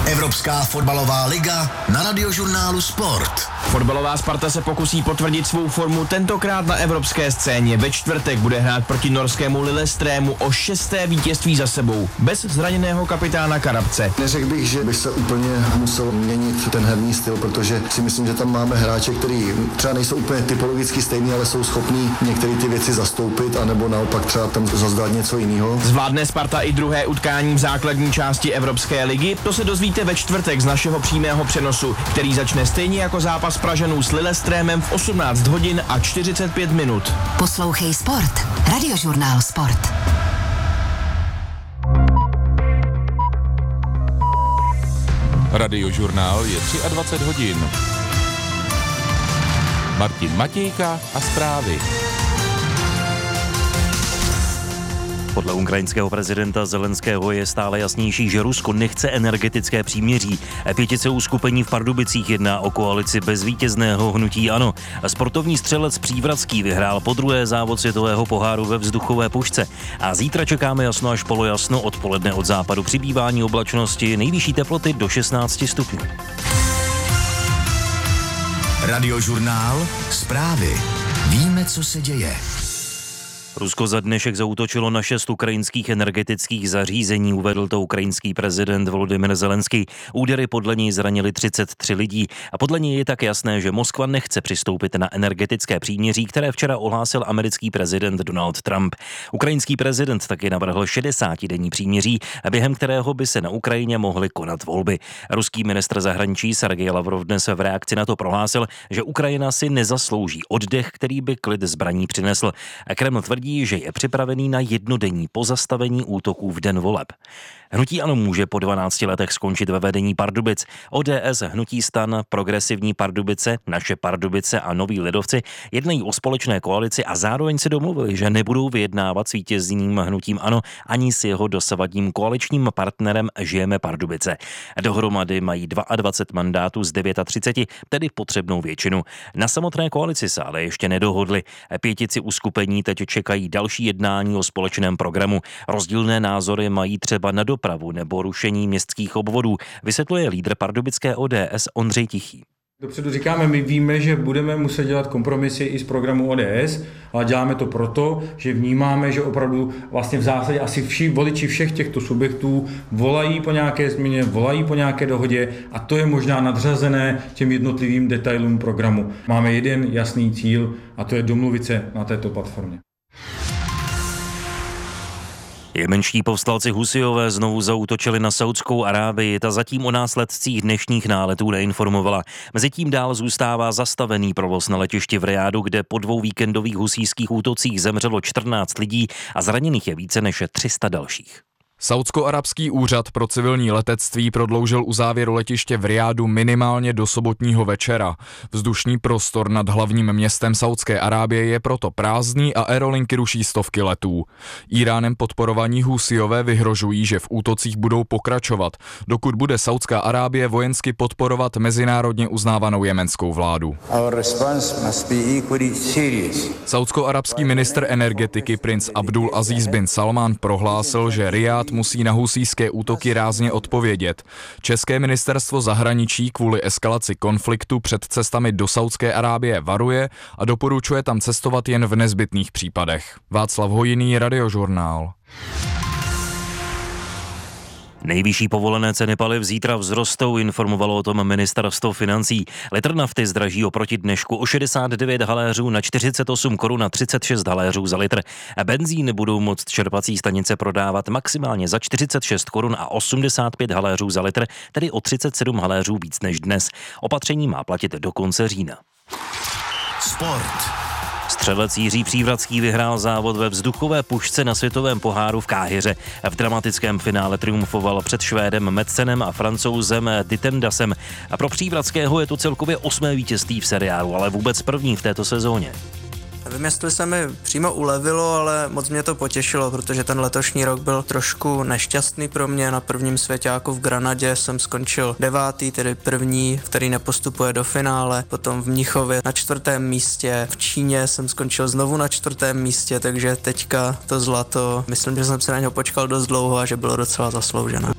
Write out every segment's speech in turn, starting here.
Evropská fotbalová liga na Radiožurnálu Sport. Fotbalová Sparta se pokusí potvrdit svou formu tentokrát na evropské scéně. Ve čtvrtek bude hrát proti norskému Lillestrému o 6. vítězství za sebou, bez zraněného kapitána Karabce. Neřekl bych, že by se úplně musel měnit ten herní styl, protože si myslím, že tam máme hráče, kteří třeba nejsou úplně typologicky stejní, ale jsou schopní některé ty věci zastoupit, anebo naopak třeba tam zazdát něco jiného. Zvládne Sparta i druhé utkání v základní části Evropské ligy? To se dozvíte ve čtvrtek z našeho přímého přenosu, který začne stejně jako zápas Pražanů s Lillestrémem v 18 hodin a 45 minut. Poslouchej Sport. Radiožurnál Sport. Radiožurnál je 23 hodin. Martin Matějka a zprávy. Podle ukrajinského prezidenta Zelenského je stále jasnější, že Rusko nechce energetické příměří. Pětice uskupení v Pardubicích jedná o koalici bezvítězného hnutí ANO. Sportovní střelec Přívratský vyhrál podruhé závod světového poháru ve vzduchové pušce. A zítra čekáme jasno až polojasno, odpoledne od západu přibývání oblačnosti, nejvyšší teploty do 16 stupňů. Radiožurnál Zprávy. Víme, co se děje. Rusko za dnešek zaútočilo na 6 ukrajinských energetických zařízení, uvedl to ukrajinský prezident Volodymyr Zelenský. Údery podle něj zranili 33 lidí a podle něj je tak jasné, že Moskva nechce přistoupit na energetické příměří, které včera ohlásil americký prezident Donald Trump. Ukrajinský prezident taky navrhl 60-denní příměří, během kterého by se na Ukrajině mohly konat volby. Ruský ministr zahraničí Sergej Lavrov dnes v reakci na to prohlásil, že Ukrajina si nezaslouží oddech, který by klid zbraní přinesl. Kreml tvrdí, že je připravený na jednodenní pozastavení útoků v den voleb. Hnutí ANO může po 12 letech skončit ve vedení Pardubic. ODS, Hnutí STAN, Progresivní Pardubice, Naše Pardubice a Noví lidovci jednají o společné koalici a zároveň si domluvili, že nebudou vyjednávat s vítězným hnutím ANO ani s jeho dosavadním koaličním partnerem Žijeme Pardubice. Dohromady mají 22 mandátů z 39, tedy potřebnou většinu. Na samotné koalici se ale ještě nedohodli. Pětici uskupení teď čekají další jednání o společném programu. Rozdílné názory mají třeba na dopravu nebo rušení městských obvodů, vysvětluje lídr pardubické ODS Ondřej Tichý. Dopředu říkáme, my víme, že budeme muset dělat kompromisy i z programu ODS, ale děláme to proto, že vnímáme, že opravdu vlastně v zásadě asi voliči všech těchto subjektů volají po nějaké změně, volají po nějaké dohodě a to je možná nadřazené těm jednotlivým detailům programu. Máme jeden jasný cíl a to je domluvit se na této platformě. Jemenští povstalci Husijové znovu zaútočili na Saudskou Arábii, ta zatím o následcích dnešních náletů neinformovala. Mezitím dál zůstává zastavený provoz na letišti v Rijádu, kde po 2 víkendových husijských útocích zemřelo 14 lidí a zraněných je více než 300 dalších. Saúdsko-arabský úřad pro civilní letectví prodloužil uzávěru letiště v Rijádu minimálně do sobotního večera. Vzdušný prostor nad hlavním městem Saúdské Arábie je proto prázdný a aerolinky ruší stovky letů. Íránem podporovaní Husijové vyhrožují, že v útocích budou pokračovat, dokud bude Saúdská Arábie vojensky podporovat mezinárodně uznávanou jemenskou vládu. Saúdsko-arabský ministr energetiky princ Abdul Aziz bin Salman prohlásil, že Rijád musí na husijské útoky rázně odpovědět. České ministerstvo zahraničí kvůli eskalaci konfliktu před cestami do Saúdské Arábie varuje a doporučuje tam cestovat jen v nezbytných případech. Václav Hojinný, Radiožurnál. Nejvyšší povolené ceny paliv zítra vzrostou, informovalo o tom ministerstvo financí. Litr nafty zdraží oproti dnešku o 69 haléřů na 48 korun a 36 haléřů za litr. Benzín budou moct čerpací stanice prodávat maximálně za 46 korun a 85 haléřů za litr, tedy o 37 haléřů víc než dnes. Opatření má platit do konce října. Sport. Střelec Jiří Přívratský vyhrál závod ve vzduchové pušce na světovém poháru v Káhiře. V dramatickém finále triumfoval před Švédem Madsenem a Francouzem Ditendasem. A pro Přívratského je to celkově 8. vítězství v seriálu, ale vůbec první v této sezóně. Nevím, jestli se mi přímo ulevilo, ale moc mě to potěšilo, protože ten letošní rok byl trošku nešťastný pro mě. Na prvním svěťáku v Granadě jsem skončil 9., tedy první, který nepostupuje do finále. Potom v Mnichově na 4. místě. V Číně jsem skončil znovu na 4. místě, takže teďka to zlato, myslím, že jsem se na něho počkal dost dlouho a že bylo docela zasloužené.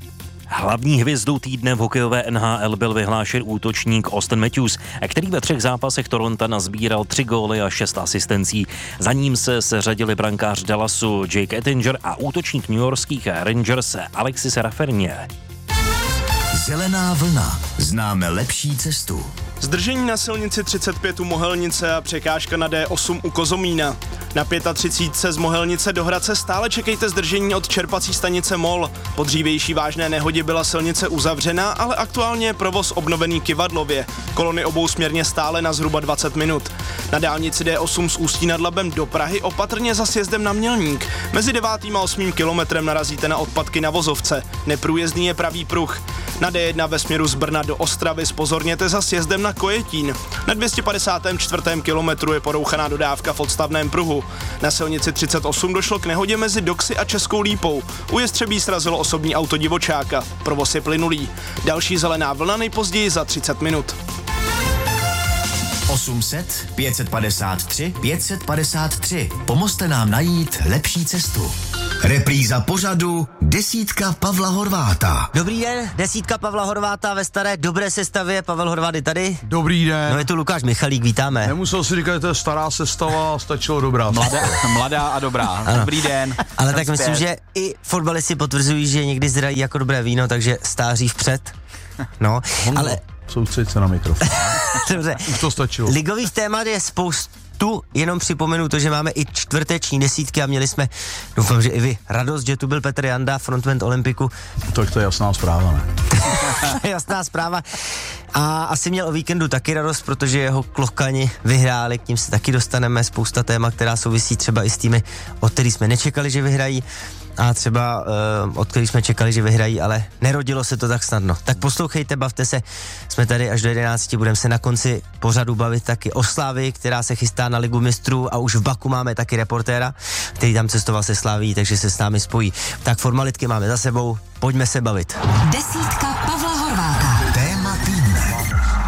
Hlavní hvězdou týdne v hokejové NHL byl vyhlášen útočník Auston Matthews, který ve 3 zápasech Toronto nazbíral 3 góly a 6 asistencí. Za ním se seřadili brankář Dallasu Jake Ettinger a útočník newyorských Rangers Alexis Lafreniere. Zelená vlna. Známe lepší cestu. Zdržení na silnici 35 u Mohelnice a překážka na D8 u Kozomína. Na 35 z Mohelnice do Hradce stále čekejte zdržení od čerpací stanice MOL. Po dřívější vážné nehodě byla silnice uzavřena, ale aktuálně je provoz obnovený Kyvadlově. Kolony obousměrně stále na zhruba 20 minut. Na dálnici D8 z Ústí nad Labem do Prahy opatrně za sjezdem na Mělník. Mezi 9. a 8. kilometrem narazíte na odpadky na vozovce. Neprůjezdný je pravý pruh. Na D1 ve směru z Brna do Ostravy zpozorněte za sjezdem na Kojetín. Na 254. kilometru je porouchaná dodávka v odstavném pruhu. Na silnici 38 došlo k nehodě mezi Doxy a Českou Lípou. U Jestřebí srazilo osobní auto divočáka. Provoz je plynulý. Další zelená vlna nejpozději za 30 minut. 800 553 553. Pomozte nám najít lepší cestu. Repríza pořadu Desítka Pavla Horváta. Dobrý den, Desítka Pavla Horváta ve staré dobré sestavě. Pavel Horvát je tady. Dobrý den. No je tu Lukáš Michalík, vítáme. Nemusel si říkat, že to je stará sestava, stačilo dobrá. Mladá a dobrá. Ano. Dobrý den. Ale tak myslím, že i fotbalisti potvrzují, že někdy zdrají jako dobré víno, takže stáří vpřed. No, ale... Soustřeď se na mikrofon. Dobře. Už to stačilo. Ligových témat je spoustu, jenom připomenu to, že máme i čtvrteční desítky a měli jsme, doufám, že i vy, radost, že tu byl Petr Janda, frontman Olympiku. Tak to je jasná zpráva, ne? Jasná zpráva. A asi měl o víkendu taky radost, protože jeho klokani vyhráli, k ním se taky dostaneme, spousta témat, která souvisí třeba i s týmy, od kterých jsme nečekali, že vyhrají. A třeba od kterých jsme čekali, že vyhrají, ale nerodilo se to tak snadno. Tak poslouchejte, bavte se, jsme tady až do 11, budeme se na konci pořadu bavit taky o Slavii, která se chystá na Ligu mistrů a už v Baku máme taky reportéra, který tam cestoval se Slavií, takže se s námi spojí. Tak formalitky máme za sebou, pojďme se bavit. Desítka Pavla Horváta. Téma týdne.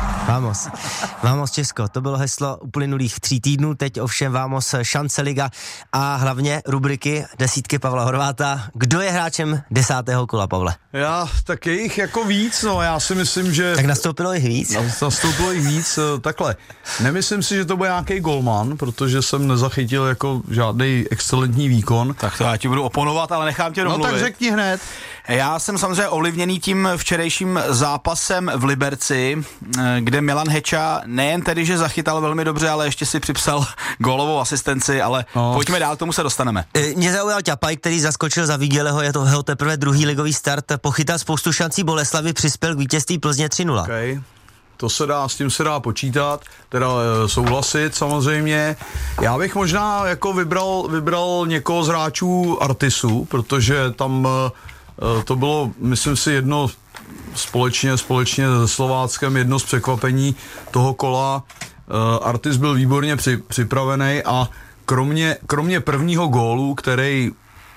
Vamos Česko, to bylo heslo uplynulých 3 týdnů, teď ovšem Vamos šance liga a hlavně rubriky Desítky Pavla Horváta. Kdo je hráčem 10. kola, Pavle? Tak je jich jako víc, no já si myslím, že... Tak nastoupilo jich víc? Nastoupilo jich víc, takhle. Nemyslím si, že to bude nějaký golman, protože jsem nezachytil jako žádný excelentní výkon. Tak to já ti budu oponovat, ale nechám tě domluvit. No tak řekni hned. Já jsem samozřejmě ovlivněný tím včerejším zápasem v Liberci, kde Milan Heča nejen tedy, že zachytal velmi dobře, ale ještě si připsal gólovou asistenci, ale pojďme dál, k tomu se dostaneme. Mě zaujal Ťapaj, který zaskočil za Viděleho, je to jeho teprve druhý ligový start, pochytal spoustu šancí Boleslavi, přispěl k vítězství Plzně 3-0. Okay. S tím se dá počítat, teda souhlasit samozřejmě. Já bych možná jako vybral někoho z hráčů Artisu, protože tam to bylo, myslím si, jedno společně se Slováckem, jedno z překvapení toho kola. Artis byl výborně připravený a kromě prvního gólu, který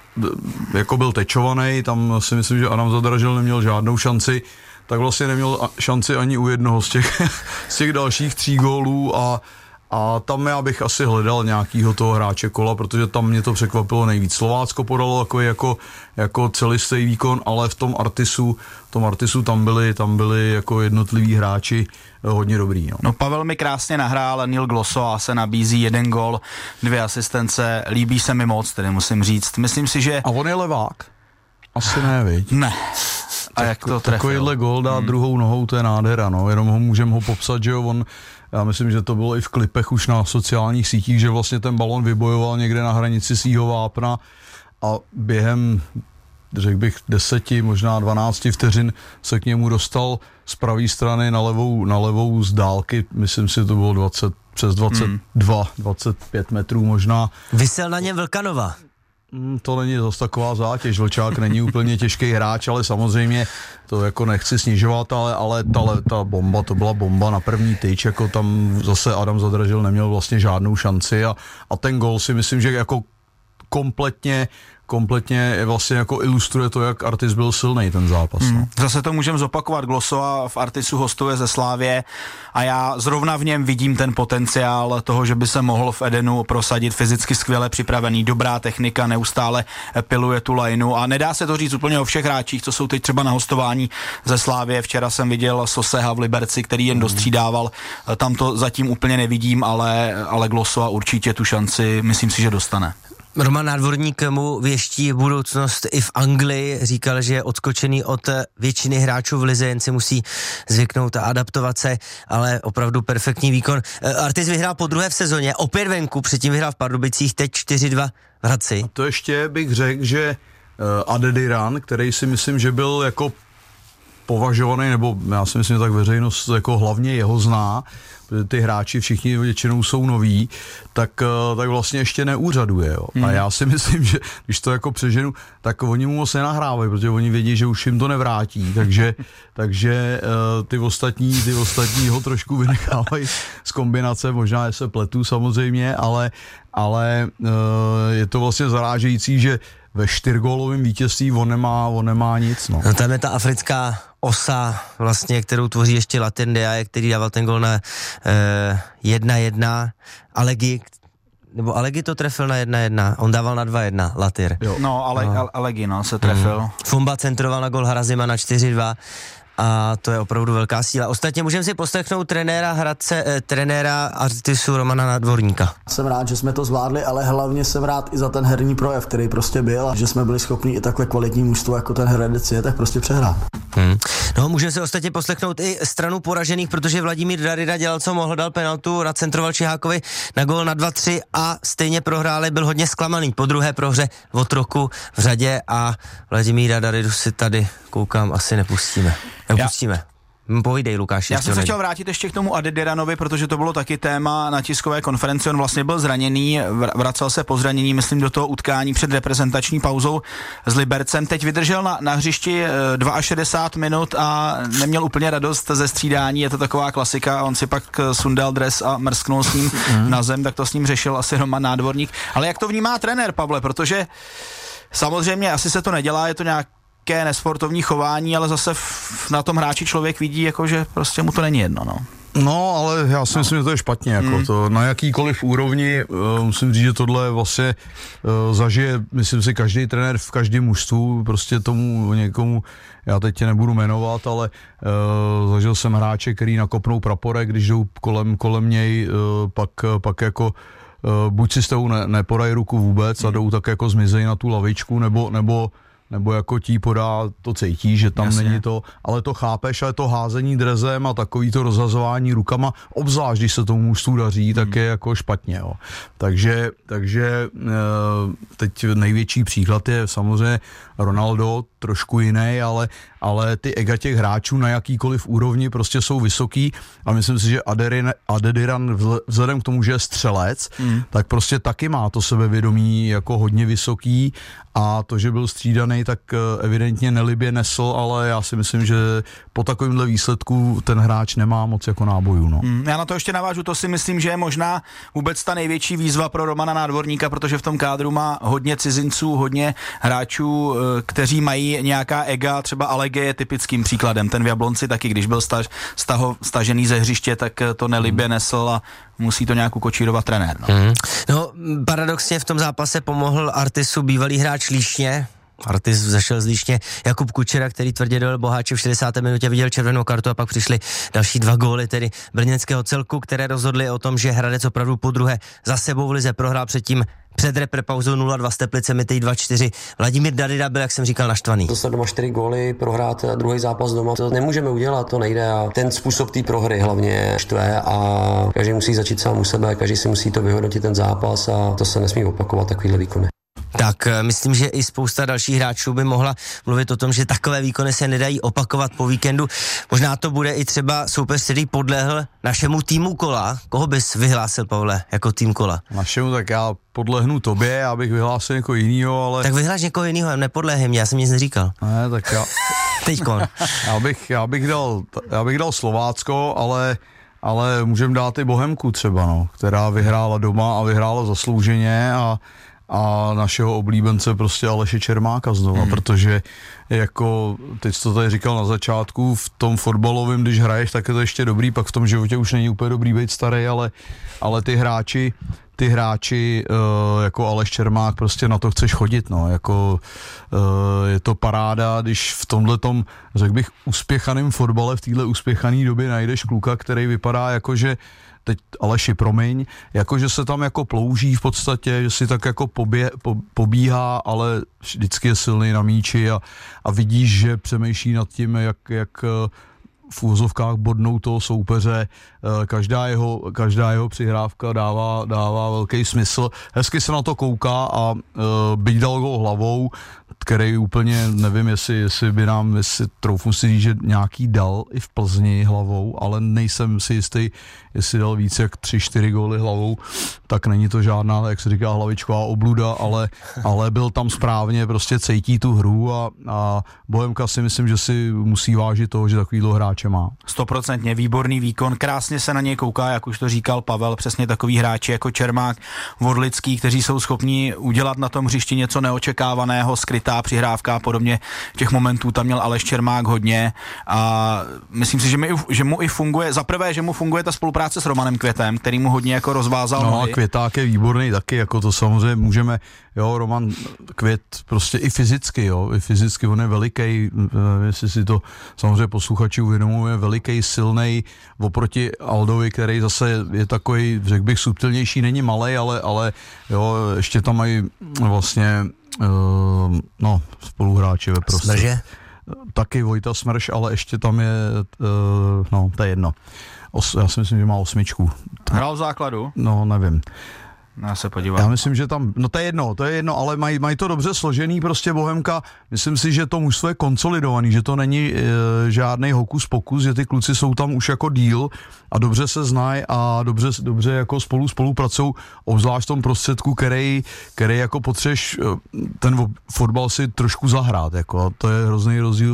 jako byl tečovaný, tam si myslím, že Adam Zadražil neměl žádnou šanci, tak vlastně neměl šanci ani u jednoho z těch dalších 3 gólů a tam já bych asi hledal nějakýho toho hráče kola, protože tam mě to překvapilo nejvíc. Slovácko podalo takový jako celistý výkon, ale v tom Artisu tam byli jako jednotliví hráči hodně dobrý. No Pavel mi krásně nahrál, Neil Glosso se nabízí 1 gól, 2 asistence, líbí se mi moc, tedy musím říct. Myslím si, že... A on je levák? Asi ne, viď? Ne. A jak to trefil? Takovýhle gól dát druhou nohou, to je nádhera, no. Jenom můžeme ho popsat, že jo, já myslím, že to bylo i v klipech už na sociálních sítích, že vlastně ten balon vybojoval někde na hranici svýho vápna a během, řekl bych, 10, možná 12 vteřin se k němu dostal z pravé strany na levou z dálky, myslím si, to bylo přes 25 metrů možná. Vysel na něm Vlkanova. To není zase taková zátěž, Vlčák není úplně těžký hráč, ale samozřejmě to jako nechci snižovat, ale ta bomba, to byla bomba na první tyč, jako tam zase Adam Zadražil neměl vlastně žádnou šanci a ten gól si myslím, že jako kompletně vlastně jako ilustruje to, jak Artis byl silný ten zápas. No. Zase to můžeme zopakovat. Glosova v Artisu hostuje ze Slávie a já zrovna v něm vidím ten potenciál toho, že by se mohl v Edenu prosadit, fyzicky skvěle připravený, dobrá technika, neustále piluje tu lineu a nedá se to říct úplně o všech hráčích, co jsou teď třeba na hostování ze Slávie. Včera jsem viděl Soseha v Liberci, který jen dostřídával. Tam to zatím úplně nevidím, ale Glosova určitě tu šanci, myslím si, že dostane. Roman Nádvorník mu věští budoucnost i v Anglii, říkal, že je odskočený od většiny hráčů v lize, jen si musí zvyknout a adaptovat se, ale opravdu perfektní výkon. Artis vyhrál podruhé v sezóně, opět venku, předtím vyhrál v Pardubicích, teď 4-2 v Hradci. A to ještě bych řekl, že Adediran, který si myslím, že byl jako považovaný, nebo já si myslím, že tak veřejnost jako hlavně jeho zná, protože ty hráči všichni většinou jsou noví, tak vlastně ještě neúřaduje. Jo. A já si myslím, že když to jako přeženu, tak oni mu moc nenahrávají, protože oni vědí, že už jim to nevrátí, takže ty ostatní ho trošku vynechávají z kombinace, možná se pletu samozřejmě, ale je to vlastně zarážející, že ve 4gólovém vítězství on nemá nic. No. No, tam je ta africká osa, vlastně, kterou tvoří ještě Latendia, který dával ten gol na 1-1. Alegi to trefil na 1-1, on dával na 2-1, Latir. Jo. No, Alegi se trefil. Fumba centroval na gol Harazima na 4-2. A to je opravdu velká síla. Ostatně můžeme si poslechnout trenéra Hradce, trenéra Artisu Romana Nádvorníka. Jsem rád, že jsme to zvládli, ale hlavně jsem rád i za ten herní projev, který prostě byl a že jsme byli schopni i takhle kvalitní mužstvo, jako ten Hradec je, tak prostě přehrát. No, můžeme si ostatně poslechnout i stranu poražených, protože Vladimír Darida dělal, co mohl, dal penaltu, nacentroval Čihákovi na gól na 2-3 a stejně prohráli, byl hodně zklamaný po druhé prohře v Otroku v řadě a Vladimíra Daridu si tady, koukám, asi nepustíme. Povídej, Lukáš. Já jsem se chtěl vrátit ještě k tomu Adediranovi, protože to bylo taky téma na tiskové konferenci. On vlastně byl zraněný, vracel se po zranění, myslím, do toho utkání před reprezentační pauzou s Libercem. Teď vydržel na hřišti 62 minut a neměl úplně radost ze střídání. Je to taková klasika. On si pak sundal dres a mrsknul s ním na zem, tak to s ním řešil asi Roman Nádvorník. Ale jak to vnímá trenér, Pavle? Protože samozřejmě asi se to nedělá, je to nějaké nesportovní chování, ale zase na tom hráči člověk vidí, jako, že prostě mu to není jedno. No, ale já si myslím, že to je špatně. Jako to, na jakýkoliv úrovni musím říct, že tohle vlastně zažije, myslím si, každý trenér v každém mužstvu, prostě tomu někomu, já teď tě nebudu jmenovat, ale zažil jsem hráče, který nakopnou praporek, když jdou kolem něj, pak jako buď si s tou nepodají ruku vůbec a jdou tak jako zmizej na tu lavičku, nebo jako ti podá, to cítí, že tam není to, ale to chápeš, ale to házení drezem a takový to rozhazování rukama, obzvlášť, když se tomu mužstvu daří, tak je jako špatně. Jo. Takže teď největší příklad je samozřejmě Ronaldo, trošku jiný, ale ty ega těch hráčů na jakýkoliv úrovni prostě jsou vysoký a myslím si, že Adediran vzhledem k tomu, že je střelec, tak prostě taky má to sebevědomí jako hodně vysoký a to, že byl střídaný, tak evidentně nelibě nesl, ale já si myslím, že po takovémhle výsledku ten hráč nemá moc jako nábojů. No. Já na to ještě navážu, to si myslím, že je možná vůbec ta největší výzva pro Romana Nádvorníka, protože v tom kádru má hodně cizinců, hodně hráčů, kteří mají nějaká ega, třeba Alege je typickým příkladem, ten v Jablonci taky, když byl stažený ze hřiště, tak to nelibě nesl a musí to nějak ukočírovat trenér. No, paradoxně v tom zápase pomohl Artisu bývalý hráč Líšně. Artis zašel z Líšně Jakub Kučera, který tvrdě dojel Boháče v 60. minutě, viděl červenou kartu a pak přišly další 2 góly, tedy brněnského celku, které rozhodly o tom, že Hradec opravdu podruhé za sebou v lize prohrál předtím před reprepauzou 0-2 s Teplicemi, teď 2-4. Vladimír Darida byl, jak jsem říkal, naštvaný. Dostat doma 4 góly, prohrát druhý zápas doma, to nemůžeme udělat, to nejde a ten způsob té prohry hlavně štve a každý musí začít sám u sebe, každý si musí to vyhodnotit ten zápas a to se nesmí opakovat, takovýhle výkony. Tak myslím, že i spousta dalších hráčů by mohla mluvit o tom, že takové výkony se nedají opakovat po víkendu. Možná to bude i třeba soupeř, který podlehl našemu týmu Kola. Koho bys vyhlásil, Pavle, jako tým Kola? Našemu, tak já podlehnu tobě, já bych vyhlásil někoho jinýho, ale... Tak vyhláš někoho jinýho, nepodlehej mě, já jsem nic neříkal. Ne, tak já... Teďkon. já bych dal Slovácko, ale můžeme dát i Bohemku třeba, no, která vyhrála doma a vyhrála zaslouženě a a našeho oblíbence prostě Aleše Čermáka znova, protože jako, teď jsi to tady říkal na začátku, v tom fotbalovém, když hraješ, tak je to ještě dobrý, pak v tom životě už není úplně dobrý být starý, ale ty hráči jako Aleš Čermák, prostě na to chceš chodit, no, jako je to paráda, když v tomhletom, řekl bych, uspěchaném fotbale, v téhle uspěchané době najdeš kluka, který vypadá jako, že teď Aleši, promiň, jakože se tam jako plouží v podstatě, že si tak jako pobíhá, ale vždycky je silný na míči a vidíš, že přemýšlí nad tím, jak v úvozovkách bodnou toho soupeře, každá jeho přihrávka dává velký smysl. Hezky se na to kouká a byť dal gól hlavou, který úplně nevím, jestli by nám, troufnu si říct, že nějaký dal i v Plzni hlavou, ale nejsem si jistý, jestli dal víc jak 3-4 góly hlavou, tak není to žádná, jak se říká, hlavičková obluda, ale byl tam správně, prostě cítí tu hru a Bohemka si myslím, že si musí vážit toho, že takovýhle hráče má. 100% výborný výkon, krásně se na něj kouká, jak už to říkal Pavel, přesně takový hráči jako Čermák, Vodlický, kteří jsou schopni udělat na tom hřišti něco neočekávaného, skrytá přihrávka a podobně. Těch momentů tam měl Aleš Čermák hodně a myslím si, že mu i funguje, zaprvé, že mu funguje ta spolupráce s Romanem Květem, který mu hodně jako rozvázal nohy. No a Květák je výborný taky, jako to samozřejmě můžeme, jo, Roman Květ prostě i fyzicky on je veliký, jestli si to samozřejmě posluchači uvědomuje, veliký, silnej oproti Aldovi, který zase je takový, řekl bych, subtilnější, není malej, ale jo, ještě tam mají vlastně spoluhráči ve prostě. Smrže? Taky Vojta Smrš, ale ještě tam je, to je jedno. Já si myslím, že má 8. Hrál v základu? No, nevím. Já se podívám. Já myslím, že tam, to je jedno, ale mají to dobře složený, prostě Bohemka, myslím si, že to mužstvo je konsolidovaný, že to není žádnej hokus pokus, že ty kluci jsou tam už jako díl a dobře se znají a dobře jako spolupracují, obzvlášť v tom prostředku, který jako potřebuješ ten fotbal si trošku zahrát, jako, a to je hrozný rozdíl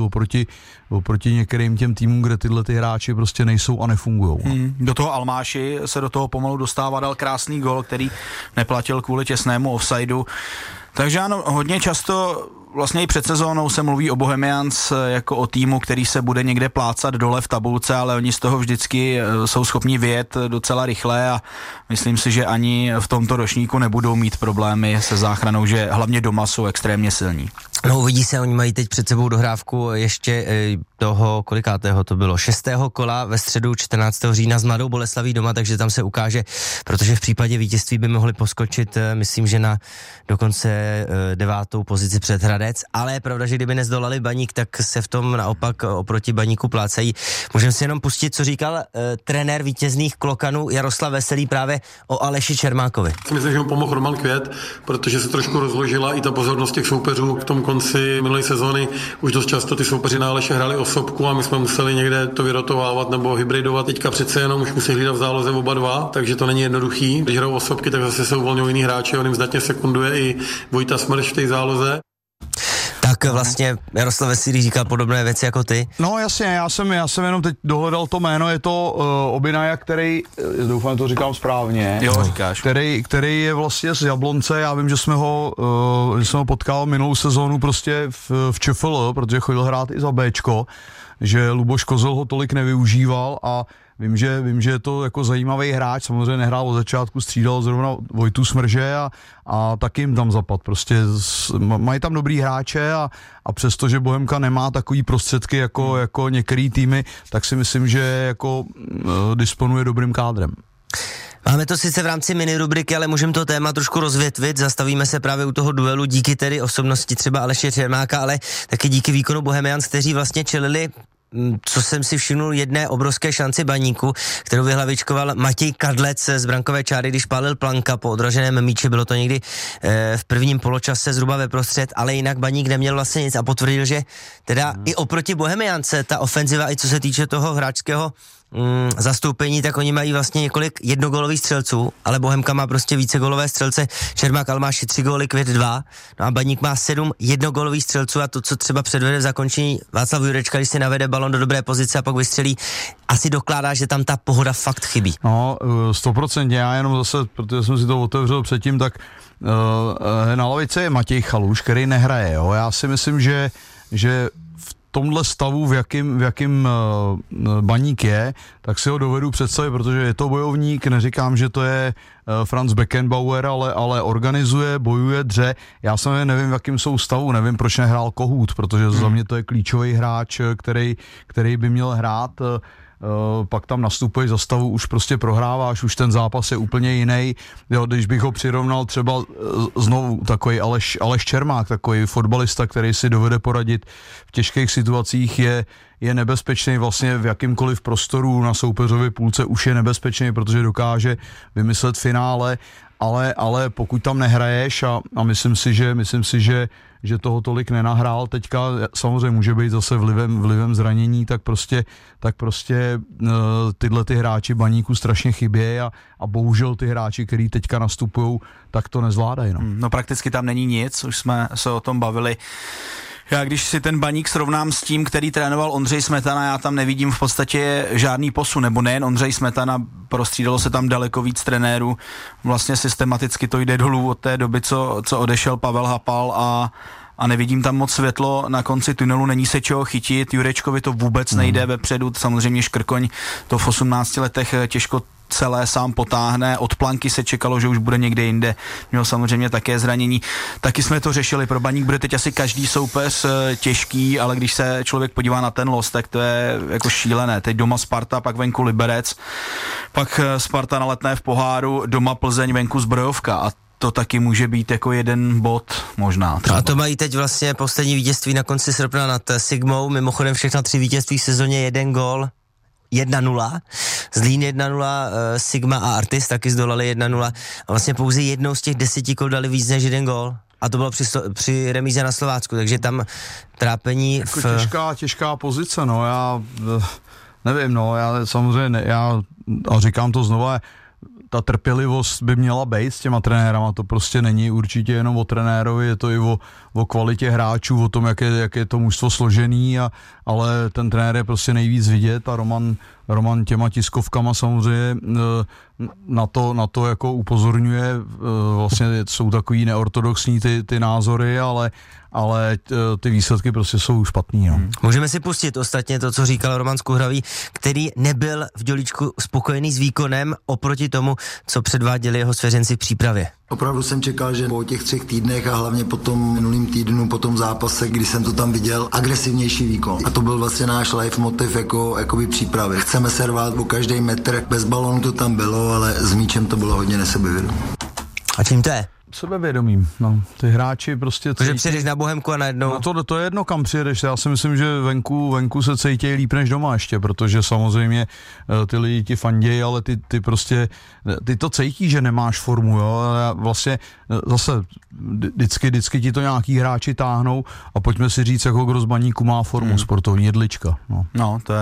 oproti některým těm týmům, kde tyhle ty hráči prostě nejsou a nefungujou. Do toho Almáši se do toho pomalu dostává, dal krásný gól, který neplatil kvůli těsnému offsideu. Takže ano, hodně často vlastně i před sezónou se mluví o Bohemians jako o týmu, který se bude někde plácat dole v tabulce, ale oni z toho vždycky jsou schopni vyjet docela rychle a myslím si, že ani v tomto ročníku nebudou mít problémy se záchranou, že hlavně doma jsou extrémně silní. No uvidí se, oni mají teď před sebou dohrávku ještě toho, kolikátého to bylo, 6. kola ve středu 14. října s Mladou Boleslaví doma, takže tam se ukáže, protože v případě vítězství by mohli poskočit, myslím, že na dokonce 9. pozici před Hradec, ale je pravda, že kdyby nezdolali Baník, tak se v tom naopak oproti Baníku plácají. Můžeme si jenom pustit, co říkal trenér vítězných Klokanů Jaroslav Veselý právě o Aleši Čermákovi. Myslím, že mu pomohl Roman Květ, protože se trošku rozložila i ta pozornost těch soupeřů v tom konci minulé sezóny. Už dost často ty soupeři na Aleše hráli osobku a my jsme museli někde to vyrotovávat nebo hybridovat. Teďka přece jenom už musí hlídat v záloze oba dva, takže to není jednoduchý. Když hrajou osobky, tak zase se uvolňují jiný hráči, on jim zdatně sekunduje i Vojta Smrš v té záloze. Tak vlastně Jaroslav Veselý říkal podobné věci jako ty. No jasně, já jsem jenom teď dohledal to jméno, je to Obinaja, který, doufám, to říkám správně. Jo, říkáš. Který je vlastně z Jablonce, já vím, že jsme ho potkal minulou sezónu prostě v ČFL, protože chodil hrát i za Bčko, že Luboš Kozel ho tolik nevyužíval a vím, že je to jako zajímavý hráč, samozřejmě nehrál od začátku, střídal zrovna Vojtu Smrže a taky jim tam zapad. Prostě mají tam dobrý hráče a přesto, že Bohemka nemá takový prostředky jako některý týmy, tak si myslím, že jako disponuje dobrým kádrem. Máme to sice v rámci mini rubriky, ale můžeme to téma trošku rozvětvit, zastavíme se právě u toho duelu díky tedy osobnosti třeba Aleše Čermáka, ale taky díky výkonu Bohemians, kteří vlastně čelili, co jsem si všimnul, jedné obrovské šanci Baníku, kterou vyhlavičkoval Matěj Kadlec z brankové čáry, když pálil Planka po odraženém míči, bylo to někdy v prvním poločase zhruba ve prostřed, ale jinak Baník neměl vlastně nic a potvrdil, že teda i oproti Bohemiance ta ofenziva, i co se týče toho hráčského zastoupení, tak oni mají vlastně několik jednogólových střelců, ale Bohemka má prostě více gólové střelce. Čermák Almáši 3 góly, Květ 2, no a Baník má 7 jednogólových střelců a to, co třeba předvede v zakončení Václav Jurečka, když si navede balon do dobré pozice a pak vystřelí, asi dokládá, že tam ta pohoda fakt chybí. No, 100%, já jenom zase, protože jsem si to otevřel předtím, tak na lavice je Matěj Chaluš, který nehraje, jo. Já si myslím, že v tomhle stavu, v jakým Baník je, tak si ho dovedu představit, protože je to bojovník, neříkám, že to je Franz Beckenbauer, ale organizuje, bojuje, dře. Já samozřejmě nevím, v jakým jsou stavu, nevím, proč nehrál Kohut, protože za mě to je klíčový hráč, který by měl hrát. Pak tam nastupuješ za stavu, už prostě prohráváš, už ten zápas je úplně jiný. Jo, když bych ho přirovnal třeba znovu takový Aleš Čermák, takový fotbalista, který si dovede poradit v těžkých situacích, je nebezpečný vlastně v jakýmkoliv prostoru na soupeřově půlce, už je nebezpečný, protože dokáže vymyslet finále, ale pokud tam nehraješ a myslím si, že toho tolik nenahrál teďka, samozřejmě může být zase vlivem zranění, tak prostě tyhle ty hráči Baníku strašně chybějí a bohužel ty hráči, který teďka nastupujou, tak to nezvládají. No prakticky tam není nic, už jsme se o tom bavili. Já když si ten Baník srovnám s tím, který trénoval Ondřej Smetana, já tam nevidím v podstatě žádný posun, nebo nejen Ondřej Smetana, prostřídalo se tam daleko víc trenérů, vlastně systematicky to jde dolů od té doby, co odešel Pavel Hapal a nevidím tam moc světlo na konci tunelu, není se čeho chytit, Jurečkovi to vůbec nejde vepředu, samozřejmě Škrkoň to v 18 letech těžko celé sám potáhne, od Planky se čekalo, že už bude někde jinde, měl samozřejmě také zranění, taky jsme to řešili, pro Baník bude teď asi každý soupeř těžký, ale když se člověk podívá na ten los, tak to je jako šílené, teď doma Sparta, pak venku Liberec, pak Sparta na Letné v poháru, doma Plzeň, venku Zbrojovka a to taky může být jako jeden bod možná. Třeba. A to mají teď vlastně poslední vítězství na konci srpna nad Sigmou, mimochodem všechna 3 vítězství v sezóně 1 gól, 1-0, Zlín 1-0, Sigma a Artis taky zdolali 1-0 a vlastně pouze jednou z těch 10 kol dali víc než 1 gól. A to bylo při remíze na Slovácku, takže tam trápení jako těžká pozice, no, já nevím, no, já samozřejmě, a říkám to znova, ta trpělivost by měla být s těma trenérama, to prostě není určitě jenom o trenérovi, je to i o kvalitě hráčů, o tom, jak je to mužstvo složený, ale ten trenér je prostě nejvíc vidět a Roman těma tiskovkama samozřejmě na to jako upozorňuje, vlastně jsou takový neortodoxní ty názory, ale ty výsledky prostě jsou špatný. No. Můžeme si pustit ostatně to, co říkal Roman Skuhravý, který nebyl v Dělíčku spokojený s výkonem oproti tomu, co předváděli jeho svěřenci v přípravě. Opravdu jsem čekal, že po těch 3 týdnech a hlavně po tom minulým týdnu, po tom zápase, kdy jsem to tam viděl, agresivnější výkon. A to byl vlastně náš life motiv jakoby přípravy. Chceme se rvát o každý metr, bez balónu to tam bylo, ale s míčem to bylo hodně nesebevědomí. A čím to je? Sebevědomím, no. Ty hráči prostě... Protože přijedeš na Bohemku a najednou... No to je jedno, kam přijedeš. Já si myslím, že venku se cítějí líp než doma ještě, protože samozřejmě ty lidi ti fandějí, ale ty prostě... Ty to cítí, že nemáš formu, jo. Vlastně zase vždycky ti to nějaký hráči táhnou a pojďme si říct, jako kdo z Baníku má formu, sportovní Jedlička. No, to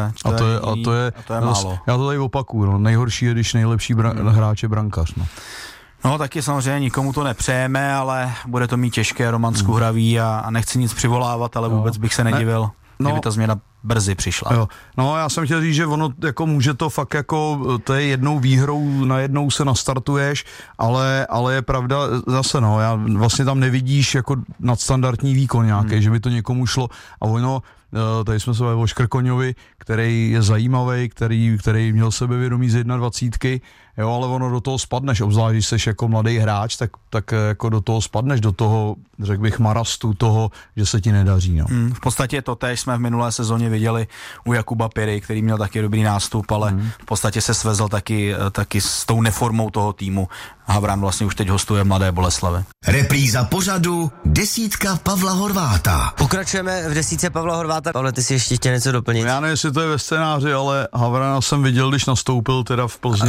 je málo. Já to tady opakuju, no. Nejhorší je, když nejlepší hráč je brankář, no. No taky samozřejmě nikomu to nepřejeme, ale bude to mít těžké, Roman Skuhravý a nechci nic přivolávat, ale vůbec bych se nedivil, kdyby ta změna brzy přišla. Jo. No já jsem chtěl říct, že ono jako může to fakt jako, to je jednou výhrou, najednou se nastartuješ, ale je pravda zase, no, já vlastně tam nevidíš jako nadstandardní výkon nějaký, že by to někomu šlo a ono, tady jsme se bavili o Škrkoňovi, který je zajímavý, který měl sebevědomí z 21, jo, ale ono do toho spadneš, obzvlášť když jsi jako mladý hráč, tak jako do toho spadneš, do toho, řekl bych, marastu toho, že se ti nedaří. No. V podstatě to též jsme v minulé sezóně viděli u Jakuba Piry, který měl taky dobrý nástup, ale v podstatě se svezl taky s tou neformou toho týmu. Havran vlastně už teď hostuje Mladé Boleslavi. Repríza pořadu Desítka Pavla Horváta. Pokračujeme v Desítce Pavla Horváta. Pavle, ty si ještě chtěl něco doplnit? Já nevím, jestli to je ve scénáři, ale Havrana jsem viděl, když nastoupil teda v Plzni.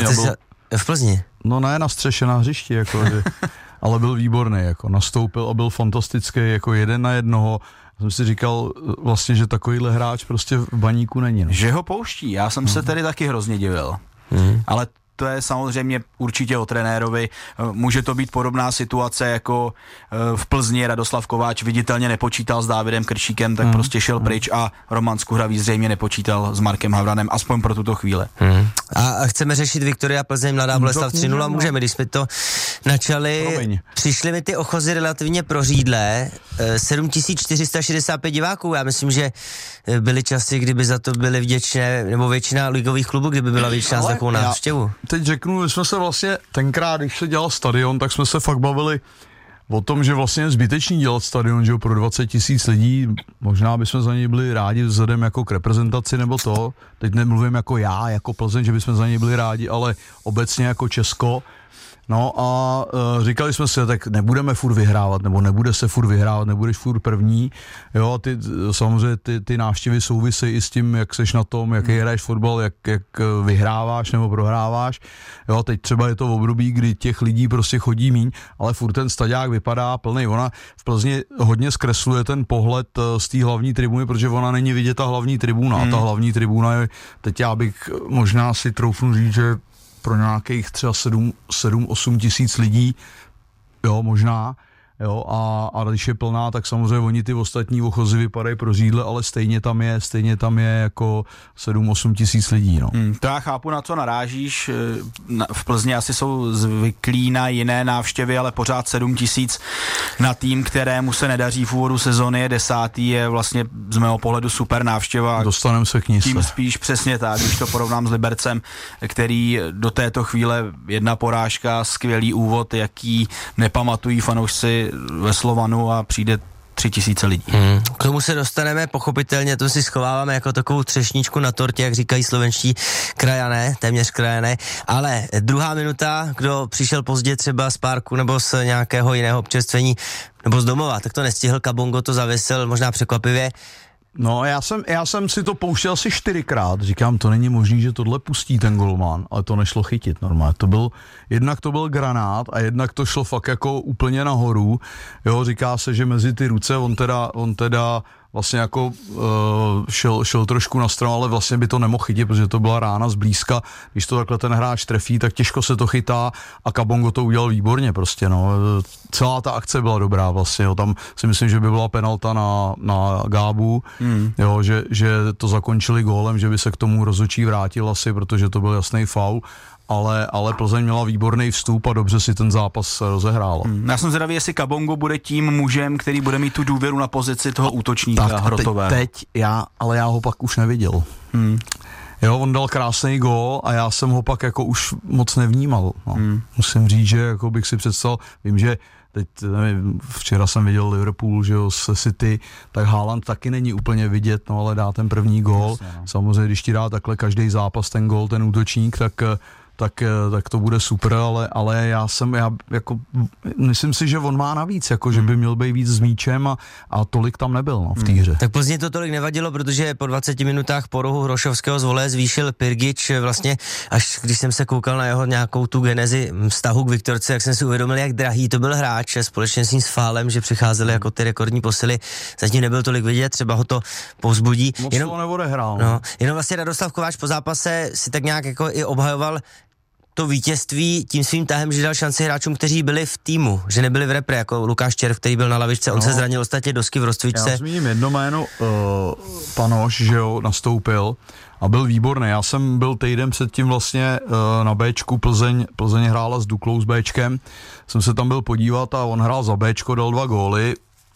V Plzni? No ne na střeše, na hřišti, jako, ale byl výborný, jako nastoupil a byl fantastický, jako 1 na 1 Jsem si říkal vlastně, že takovýhle hráč prostě v Baníku není. No. Že ho pouští, já jsem se tady taky hrozně divil. Ale to je samozřejmě určitě o trenérovi. Může to být podobná situace jako v Plzni. Radoslav Kováč viditelně nepočítal s Dávidem Kršíkem, tak prostě šel pryč a Roman Skuhravý zřejmě nepočítal s Markem Havranem, aspoň pro tuto chvíli. A chceme řešit Viktoria Plzeň, Mladá Boleslav 3-0, můžeme, když jsme to načali. Přišly mi ty ochozy relativně prořídlé, 7465 diváků, já myslím, že byly časy, kdyby za to byly vděčné, nebo většina ligových klubů, kdyby byla většiná s takovou návštěvu. Teď řeknu, že jsme se vlastně tenkrát, když se dělal stadion, tak jsme se fakt bavili o tom, že vlastně je zbytečný dělat stadion, že pro 20 000 lidí, možná bychom za něj byli rádi vzhledem jako k reprezentaci nebo to, teď nemluvím jako já, jako Plzeň, že bychom za něj byli rádi, ale obecně jako Česko. No a říkali jsme si, tak nebudeme furt vyhrávat, nebo nebude se furt vyhrávat, nebudeš furt první. Jo, samozřejmě ty návštěvy souvisejí i s tím, jak seš na tom, jaký hraješ fotbal, jak vyhráváš nebo prohráváš. Jo, teď třeba je to v období, kdy těch lidí prostě chodí míň, ale furt ten stadiák vypadá plný. Ona v Plzni hodně zkresluje ten pohled z té hlavní tribuny, protože ona není vidět ta hlavní tribuna. A ta hlavní tribuna je, teď já bych možná si troufnu říct, že pro nějakých třeba 7-8 tisíc lidí, jo, možná, jo, a když je plná, tak samozřejmě oni ty ostatní ochozy vypadají prořídle, ale stejně tam je jako 7-8 tisíc lidí, no. To já chápu, na co narážíš, v Plzni asi jsou zvyklí na jiné návštěvy, ale pořád 7 tisíc na tým, kterému se nedaří v úvodu sezony, je 10. je vlastně z mého pohledu super návštěva. Dostaneme se k ní. Tím spíš přesně tak, když to porovnám s Libercem, který do této chvíle 1 porážka, skvělý úvod, jaký nepamatují fanoušci ve Slovanu a přijde 3000 lidí. K tomu se dostaneme, pochopitelně to si schováváme jako takovou třešničku na tortě, jak říkají slovenští krajané, téměř krajané, ale druhá minuta, kdo přišel pozdě třeba z parku nebo z nějakého jiného občerstvení nebo z domova, tak to nestihl, Kabongo to zavěsil možná překvapivě. No, já jsem si to pouštěl asi 4krát, říkám, to není možný, že tohle pustí ten golman, ale to nešlo chytit normálně, jednak to byl granát a jednak to šlo fakt jako úplně nahoru, jo, říká se, že mezi ty ruce on teda vlastně jako šel trošku na stranu, ale vlastně by to nemohl chytit, protože to byla rána zblízka, když to takhle ten hráč trefí, tak těžko se to chytá a Kabongo to udělal výborně prostě, no. Celá ta akce byla dobrá vlastně, jo. Tam si myslím, že by byla penalta na Gábu, jo, že to zakončili gólem, že by se k tomu rozhodčí vrátil asi, protože to byl jasný faul. Ale Plzeň měla výborný vstup a dobře si ten zápas rozehrála. Já jsem zvědavý, jestli Kabongo bude tím mužem, který bude mít tu důvěru na pozici toho útočníka hrotového. Teď já ho pak už neviděl. Jo, on dal krásný gól a já jsem ho pak jako už moc nevnímal. No. Musím říct, že jako bych si představil, vím, že teď, nevím, včera jsem viděl Liverpool, že jo, se City, tak Haaland taky není úplně vidět, no ale dá ten první gól. Jasně, no. Samozřejmě, když ti dá takhle každý zápas ten gól, ten útočník, tak to bude super, ale já jako myslím si, že on má navíc, jako že by měl být víc s míčem a tolik tam nebyl, no, v té hře. Tak Plzni to tolik nevadilo, protože po 20 minutách po rohu Hrošovského z voleje zvýšil Pirgič vlastně, až když jsem se koukal na jeho nějakou tu genezi vztahu k Viktorce, jak jsem si uvědomil, jak drahý to byl hráč, společně s ním s Fálem, že přicházeli jako ty rekordní posily, zatím nebyl tolik vidět, třeba ho to povzbudí. Moc to neodehrál. No, jenom vlastně Radoslav Kováč po zápase si tak nějak jako i obhajoval to vítězství tím svým tahem, že dal šanci hráčům, kteří byli v týmu, že nebyli v repre, jako Lukáš Červ, který byl na lavičce, on se zranil ostatně dosky v rozcvičce. Já zmíním jedno jméno, Panoš, že jo, nastoupil a byl výborný. Já jsem byl týden předtím vlastně na Bčku, Plzeň hrála s Duklou s Bčkem, jsem se tam byl podívat a on hrál za Bčko, dal 2 góly,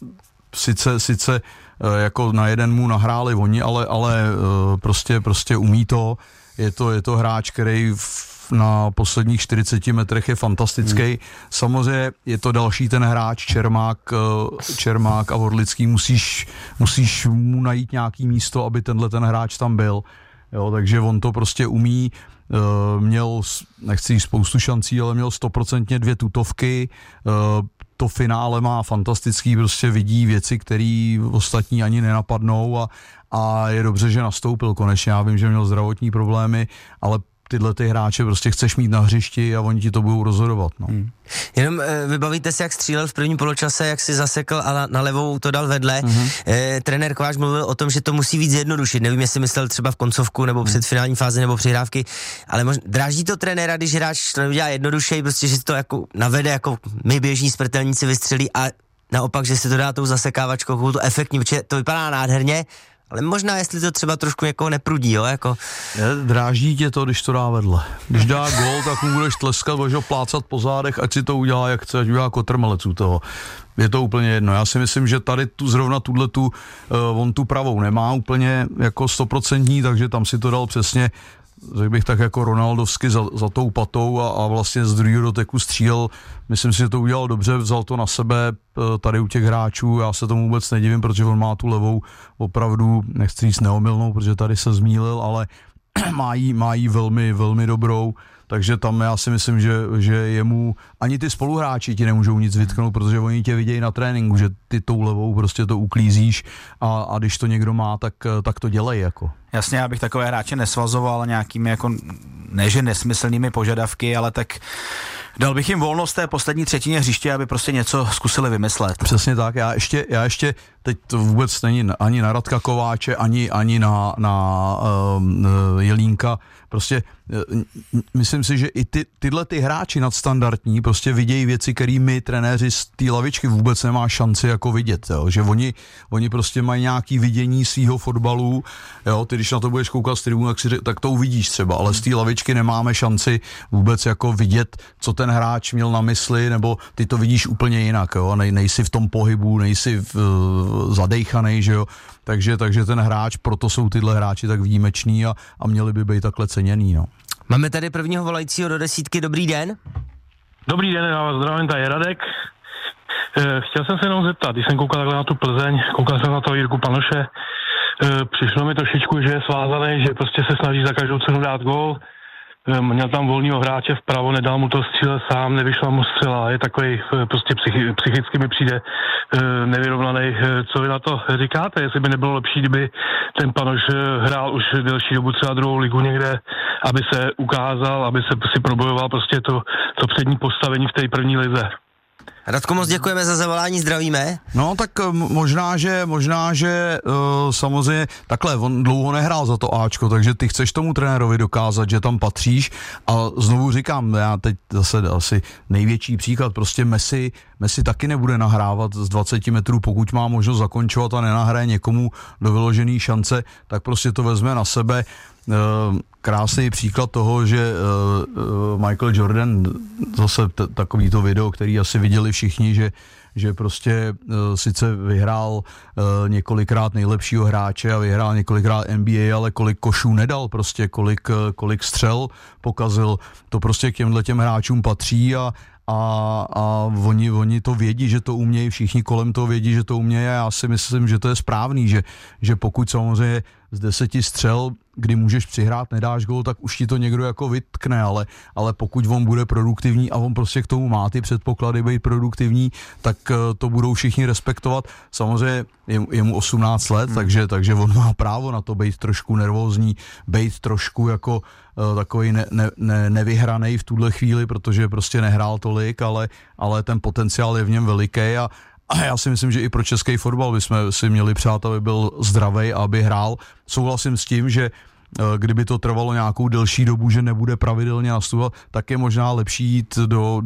sice jako na jeden mu nahráli oni, ale prostě umí to, je to hráč, který na posledních 40 metrech je fantastický. Samozřejmě je to další ten hráč, Čermák a Vorlický, musíš mu najít nějaký místo, aby tenhle ten hráč tam byl. Jo, takže on to prostě umí, měl, nechci říct spoustu šancí, ale měl 100% 2 tutovky, to finále má fantastický, prostě vidí věci, které ostatní ani nenapadnou a je dobře, že nastoupil konečně. Já vím, že měl zdravotní problémy, ale tyhle ty hráče prostě chceš mít na hřišti a oni ti to budou rozhodovat. No. Jenom vybavíte si, jak střílel v prvním poločase, jak si zasekl a na levou to dal vedle. Trenér Kováč mluvil o tom, že to musí víc zjednodušit. Nevím, jestli myslel třeba v koncovku nebo před finální fázi nebo přihrávky, ale dráždí to trenéra, když hráč to neudělá jednodušeji, prostě, že si to jako navede, jako my běžní smrtelníci vystřelí a naopak, že si to dá tou zasekávačkou, to efektní, protože to vypadá nádherně, ale možná, jestli to třeba trošku někoho neprudí, jo, jako. Dráždí tě to, když to dá vedle. Když dá gól, tak mu budeš tleskat, budeš ho plácat po zádech, ať si to udělá, jak chce, ať udělá kotrmelec u toho. Je to úplně jedno. Já si myslím, že tady zrovna on tu pravou nemá úplně jako 100%, takže tam si to dal přesně, řekl bych tak jako Ronaldovsky za tou patou a vlastně z druhého doteku střílel. Myslím si, že to udělal dobře, vzal to na sebe tady u těch hráčů. Já se tomu vůbec nedivím, protože on má tu levou opravdu, nechci říct neomylnou, protože tady se zmýlil, ale má jí velmi, velmi dobrou. Takže tam já si myslím, že jemu ani ty spoluhráči ti nemůžou nic vytknout, protože oni tě vidějí na tréninku, že ty tou levou prostě to uklízíš a když to někdo má, tak to dělej jako. Jasně, já bych takové hráče nesvazoval nějakými jako, ne že nesmyslnými požadavky, ale tak dal bych jim volnost té poslední třetině hřiště, aby prostě něco zkusili vymyslet. Přesně tak, já ještě teď to vůbec není ani na Radka Kováče, ani na Jelínka, prostě myslím si, že i tyhle ty hráči nadstandardní prostě vidějí věci, které my trenéři z té lavičky vůbec nemá šanci jako vidět, jo? Že oni prostě mají nějaký vidění svýho fotbalu, jo? Ty když na to budeš koukat z tribunu, tak to uvidíš třeba, ale z té lavičky nemáme šanci vůbec jako vidět, co ten hráč měl na mysli, nebo ty to vidíš úplně jinak, jo? Nejsi v tom pohybu, nejsi zadejchanej, že jo, takže ten hráč, proto jsou tyhle hráči tak výjimeční a měli by být takhle ceněný, no. Máme tady prvního volajícího do desítky, dobrý den. Dobrý den, já vás zdravím, tady je Radek. Chtěl jsem se jenom zeptat, když jsem koukal takhle na tu Plzeň, koukal jsem na toho Jirku Panoše, přišlo mi trošičku, že je svázaný, že prostě se snaží za každou cenu dát gól. Měl tam volného hráče vpravo, nedal mu to střílet sám, nevyšla mu střela, je takový prostě psychicky mi přijde nevyrovnaný. Co vy na to říkáte, jestli by nebylo lepší, kdyby ten Panoš hrál už delší dobu třeba druhou ligu někde, aby se ukázal, aby se si probojoval prostě to přední postavení v té první lize. Radko, moc děkujeme za zavolání, zdravíme. No tak možná, že samozřejmě takhle, on dlouho nehrál za to Ačko, takže ty chceš tomu trenérovi dokázat, že tam patříš a znovu říkám, já teď zase asi největší příklad, prostě Messi taky nebude nahrávat z 20 metrů, pokud má možnost zakončovat a nenahraje někomu do vyložený šance, tak prostě to vezme na sebe. Krásný příklad toho, že Michael Jordan, zase takovýto video, který asi viděli všichni, že prostě sice vyhrál několikrát nejlepšího hráče a vyhrál několikrát NBA, ale kolik košů nedal, prostě kolik střel pokazil, to prostě k těm hráčům patří a oni to vědí, že to umějí, všichni kolem toho vědí, že to umějí a já si myslím, že to je správný, že pokud samozřejmě z 10 střel, kdy můžeš přihrát, nedáš gól, tak už ti to někdo jako vytkne, ale pokud on bude produktivní a on prostě k tomu má ty předpoklady být produktivní, tak to budou všichni respektovat. Samozřejmě je mu 18 let, takže on má právo na to být trošku nervózní, být trošku jako takový nevyhranej v tuhle chvíli, protože prostě nehrál tolik, ale ten potenciál je v něm veliký a já si myslím, že i pro český fotbal bychom si měli přát, aby byl zdravý a aby hrál. Souhlasím s tím, že kdyby to trvalo nějakou delší dobu, že nebude pravidelně nastupovat, tak je možná lepší jít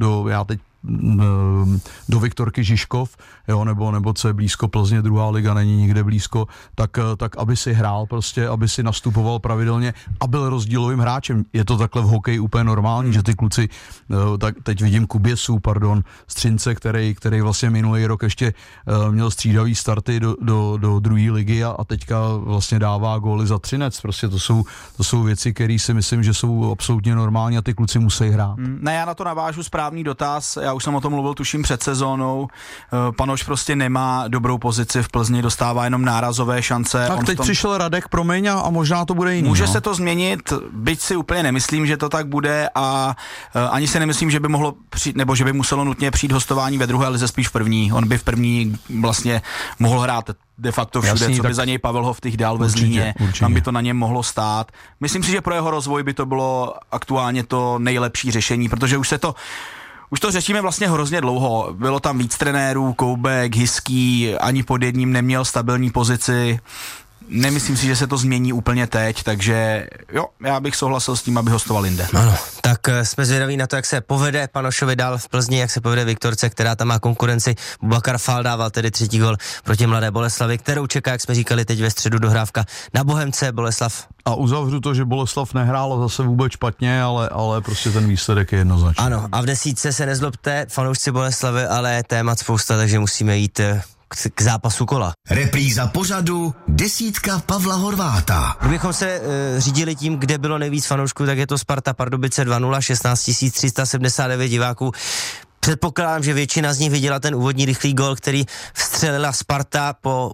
do Viktorky Žižkov, jo, nebo co je blízko Plzně, druhá liga není nikde blízko, tak aby si hrál prostě, aby si nastupoval pravidelně a byl rozdílovým hráčem. Je to takhle v hokeji úplně normální, že ty kluci, tak teď vidím Střince, který vlastně minulý rok ještě měl střídavý starty do druhé ligy a teďka vlastně dává góly za Třinec. Prostě to jsou věci, které si myslím, že jsou absolutně normální a ty kluci musí hrát. Ne, já na to navážu správný dotaz. Já já už jsem o tom mluvil, tuším před sezónou, Panoš prostě nemá dobrou pozici v Plzni, dostává jenom nárazové šance. Tak teď přišel Radek, promiň, a možná to bude jiný. Může se to změnit, byť si úplně nemyslím, že to tak bude a ani si nemyslím, že by mohlo přijít, nebo že by muselo nutně přijít hostování ve druhé lize, spíš v první. On by v první vlastně mohl hrát de facto všude, jasný, co by za něj Pavel Hoftych dal ve Zlíně, tam by to na něm mohlo stát. Myslím si, že pro jeho rozvoj by to bylo aktuálně to nejlepší řešení, protože už to řešíme vlastně hrozně dlouho. Bylo tam víc trenérů, Koubek, Hyský, ani pod jedním neměl stabilní pozici. Nemyslím si, že se to změní úplně teď, takže jo, já bych souhlasil s tím, aby hostoval jinde. Ano, tak jsme zvědaví na to, jak se povede Panošovi dál v Plzni, jak se povede Viktorce, která tam má konkurenci. Bubakar Fall dával tedy 3. gol proti Mladé Boleslavi, kterou čeká, jak jsme říkali, teď ve středu dohrávka na Bohemce. Boleslav. A uzavřu to, že Boleslav nehrál zase vůbec špatně, ale prostě ten výsledek je jednoznačný. Ano, a v desítce se nezlobte, fanoušci Boleslavy, ale témat spousta, takže musíme jít k zápasu kola. Repríza pořadu desítka Pavla Horváta. Kdybychom se řídili tím, kde bylo nejvíc fanoušků, tak je to Sparta Pardubice 2-0, 16 379 diváků. Předpokládám, že většina z nich viděla ten úvodní rychlý gól, který vstřelila Sparta po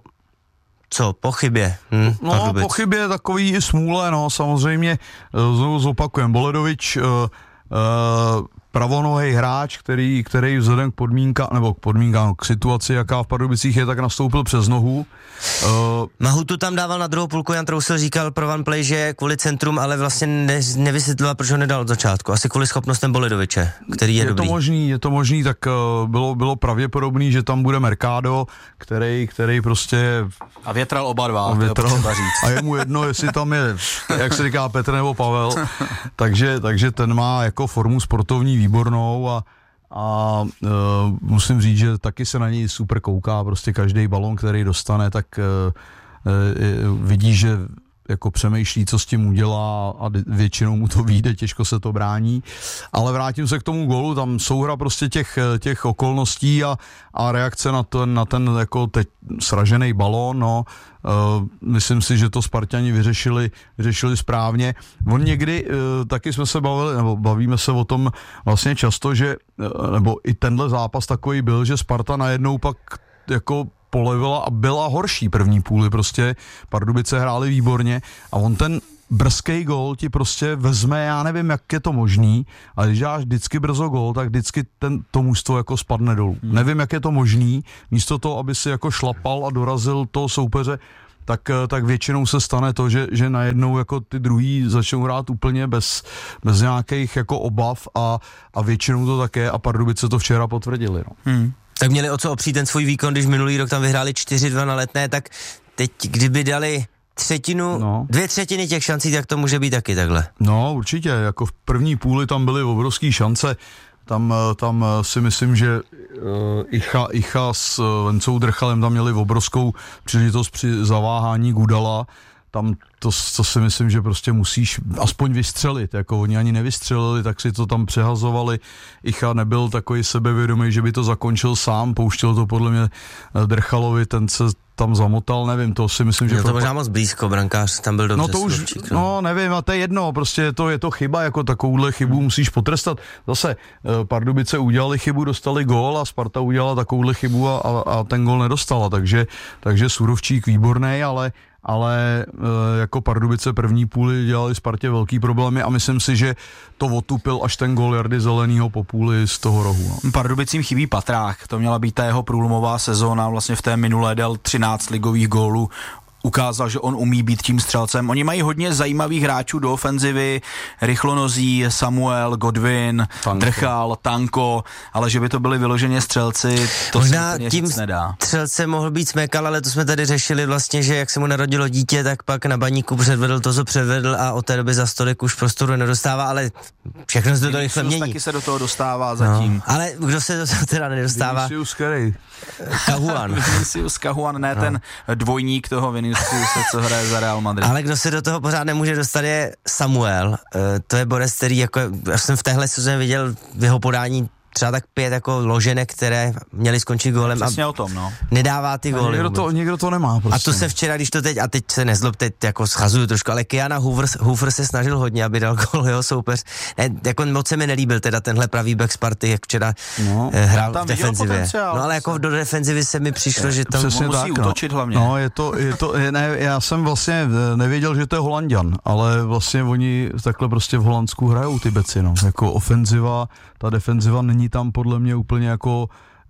chybě. Po chybě takový i smůle, samozřejmě, znovu zopakujem, Boledovič, pravonohej hráč, který vzhledem k podmínkám, k situaci, jaká v Pardubicích je, tak nastoupil přes nohu. Mahutu tam dával na druhou půlku, Jan Trousil říkal pro One Play, že kvůli centrum, ale vlastně nevysvětlila, proč ho nedal od začátku. Asi kvůli schopnostem Boledoviče, který je dobrý. Je to možný, tak bylo pravděpodobný, že tam bude Mercado, který prostě... A větral oba dva, a je mu jedno, jestli tam je, jak se říká, Petr nebo Pavel. takže ten má jako formu sportovní výbornou a musím říct, že taky se na něj super kouká, prostě každý balon, který dostane, tak vidí, že jako přemýšlí, co s tím udělá a většinou mu to vyjde, těžko se to brání. Ale vrátím se k tomu gólu, tam souhra prostě těch okolností a reakce na ten jako teď sražený balón, myslím si, že to Sparťani vyřešili správně. On někdy, taky jsme se bavili, nebo bavíme se o tom vlastně často, že, nebo i tenhle zápas takový byl, že Sparta najednou pak jako polevila a byla horší první půli, prostě Pardubice hráli výborně a on ten brzký gól ti prostě vezme, já nevím, jak je to možný, ale když dáš vždycky brzo gól, tak vždycky to mužstvo jako spadne dolů. Nevím, jak je to možný, místo toho, aby si jako šlapal a dorazil toho soupeře, tak většinou se stane to, že najednou jako ty druhý začnou hrát úplně bez nějakých jako obav a většinou to také a Pardubice to včera potvrdili. Tak měli o co opřít ten svůj výkon, když minulý rok tam vyhráli 4-2 na Letné, tak teď, kdyby dali dvě třetiny těch šancí, tak to může být taky takhle. No, určitě, jako v první půli tam byly obrovský šance, tam si myslím, že Icha s Vencou Drchalem tam měli obrovskou příležitost při zaváhání Gudala. Tam to si myslím, že prostě musíš aspoň vystřelit, jako oni ani nevystřelili, tak si to tam přehazovali. Icha nebyl takový sebevědomý, že by to zakončil sám, pouštěl to podle mě Drchalovi, ten se tam zamotal, nevím, to si myslím, že... to možná moc blízko, brankář tam byl dobře. No to už, nevím, a to je jedno, prostě je to chyba, jako takovouhle chybu musíš potrestat. Zase Pardubice udělali chybu, dostali gól a Sparta udělala takovouhle chybu a ten gól nedostala, takže Surovčík výborný, ale jako Pardubice první půli dělali Spartě velký problémy a myslím si, že to otupil až ten gól Jardy Zelenýho po půli z toho rohu. Pardubicím chybí Patrák, to měla být ta jeho průlomová sezóna, vlastně v té minulé dal 13 ligových gólů, ukázal, že on umí být tím střelcem. Oni mají hodně zajímavých hráčů do ofenzivy, rychlonozí, Samuel, Godwin, Drchal, Tanko, ale že by to byli vyloženě střelci, to možná se tím říct nedá. Střelcem mohl být Smekal, ale to jsme tady řešili vlastně, že jak se mu narodilo dítě, tak pak na Baníku předvedl to, co předvedl a od té doby za stolik už prostoru nedostává, ale všechno se to rychle mění. Taky se do toho dostává zatím. No, ale kdo se do toho teda nedostává? Vinicius Cajuan, ne ten dvojník toho Viniciuse, co hraje za Real Madrid. Ale kdo se do toho pořád nemůže dostat je Samuel. To je borec, který jako, já jsem v téhle sezóně viděl v jeho podání třeba tak 5 jako loženek, které měly skončit gólem. Přesně o tom, no. Nedává ty góly. Někdo to nemá prostě. A to se včera, když to teď, a teď se nezlob, teď jako schazuju trošku, ale Kiana Hoover se snažil hodně, aby dal gól jeho soupeř. Ne, jako moc se mi nelíbil teda tenhle pravý back Sparty, jak včera hrál v defenzivě. No ale jako do defenzivy se mi přišlo, že tam musí tak, útočit hlavně. No, ne, já jsem vlastně nevěděl, že to je Holanďan, ale vlastně oni takhle prostě v Holandsku hrajou ty beci, no. Jako ofenziva, ta defenziva není tam podle mě úplně jako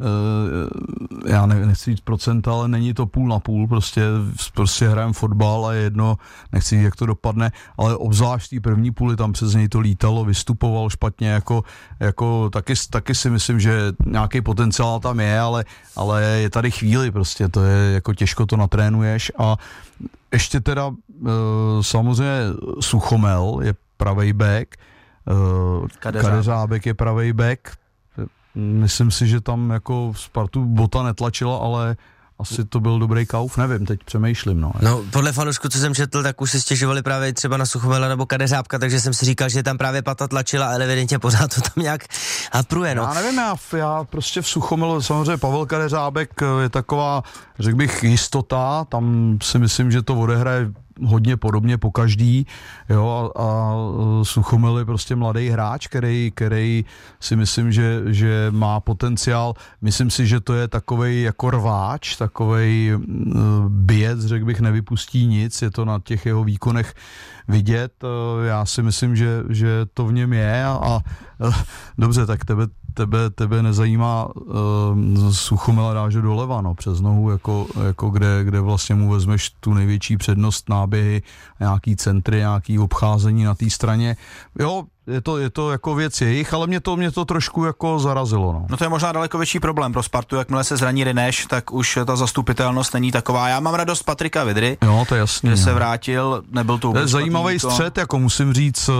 já nechci říct procenta, ale není to půl na půl, prostě hrajeme fotbal a je jedno, nechci říct, jak to dopadne, ale obzvlášť tý první půli tam přes něj to lítalo, vystupoval špatně, jako taky si myslím, že nějaký potenciál tam je, ale je tady chvíli prostě, to je jako těžko to natrénuješ a ještě teda samozřejmě Suchomel je pravej back, Kadeřábek je pravej back. Myslím si, že tam jako Spartu Bota netlačila, ale asi to byl dobrý kauf, nevím, teď přemýšlím. No, podle fanoušků, co jsem četl, tak už si stěžovali právě třeba na Suchomela nebo Kadeřábka, takže jsem si říkal, že tam právě Pata tlačila, ale evidentně pořád to tam nějak hapruje, no. Já nevím, já prostě v Suchomelu, samozřejmě Pavel Kadeřábek je taková, řekl bych, jistota, tam si myslím, že to odehraje hodně podobně po každý, jo, a Suchomel je prostě mladý hráč, který si myslím, že má potenciál. Myslím si, že to je takovej jako rváč, takovej bijec, řekl bych, nevypustí nic, je to na těch jeho výkonech vidět. Já si myslím, že to v něm je a dobře, tak tebe nezajímá Suchomela dáš doleva, no, přes nohu, jako kde vlastně mu vezmeš tu největší přednost, náběhy, nějaký centry, nějaký obcházení na té straně. Jo, je to jako věc jejich, ale mě to trošku jako zarazilo, no. No to je možná daleko větší problém pro Spartu, jakmile se zraní Rineš, tak už ta zastupitelnost není taková. Já mám radost Patrika Vydry, jo, to je jasný, že se vrátil, nebyl to vůbec zajímavý střet, jako musím říct.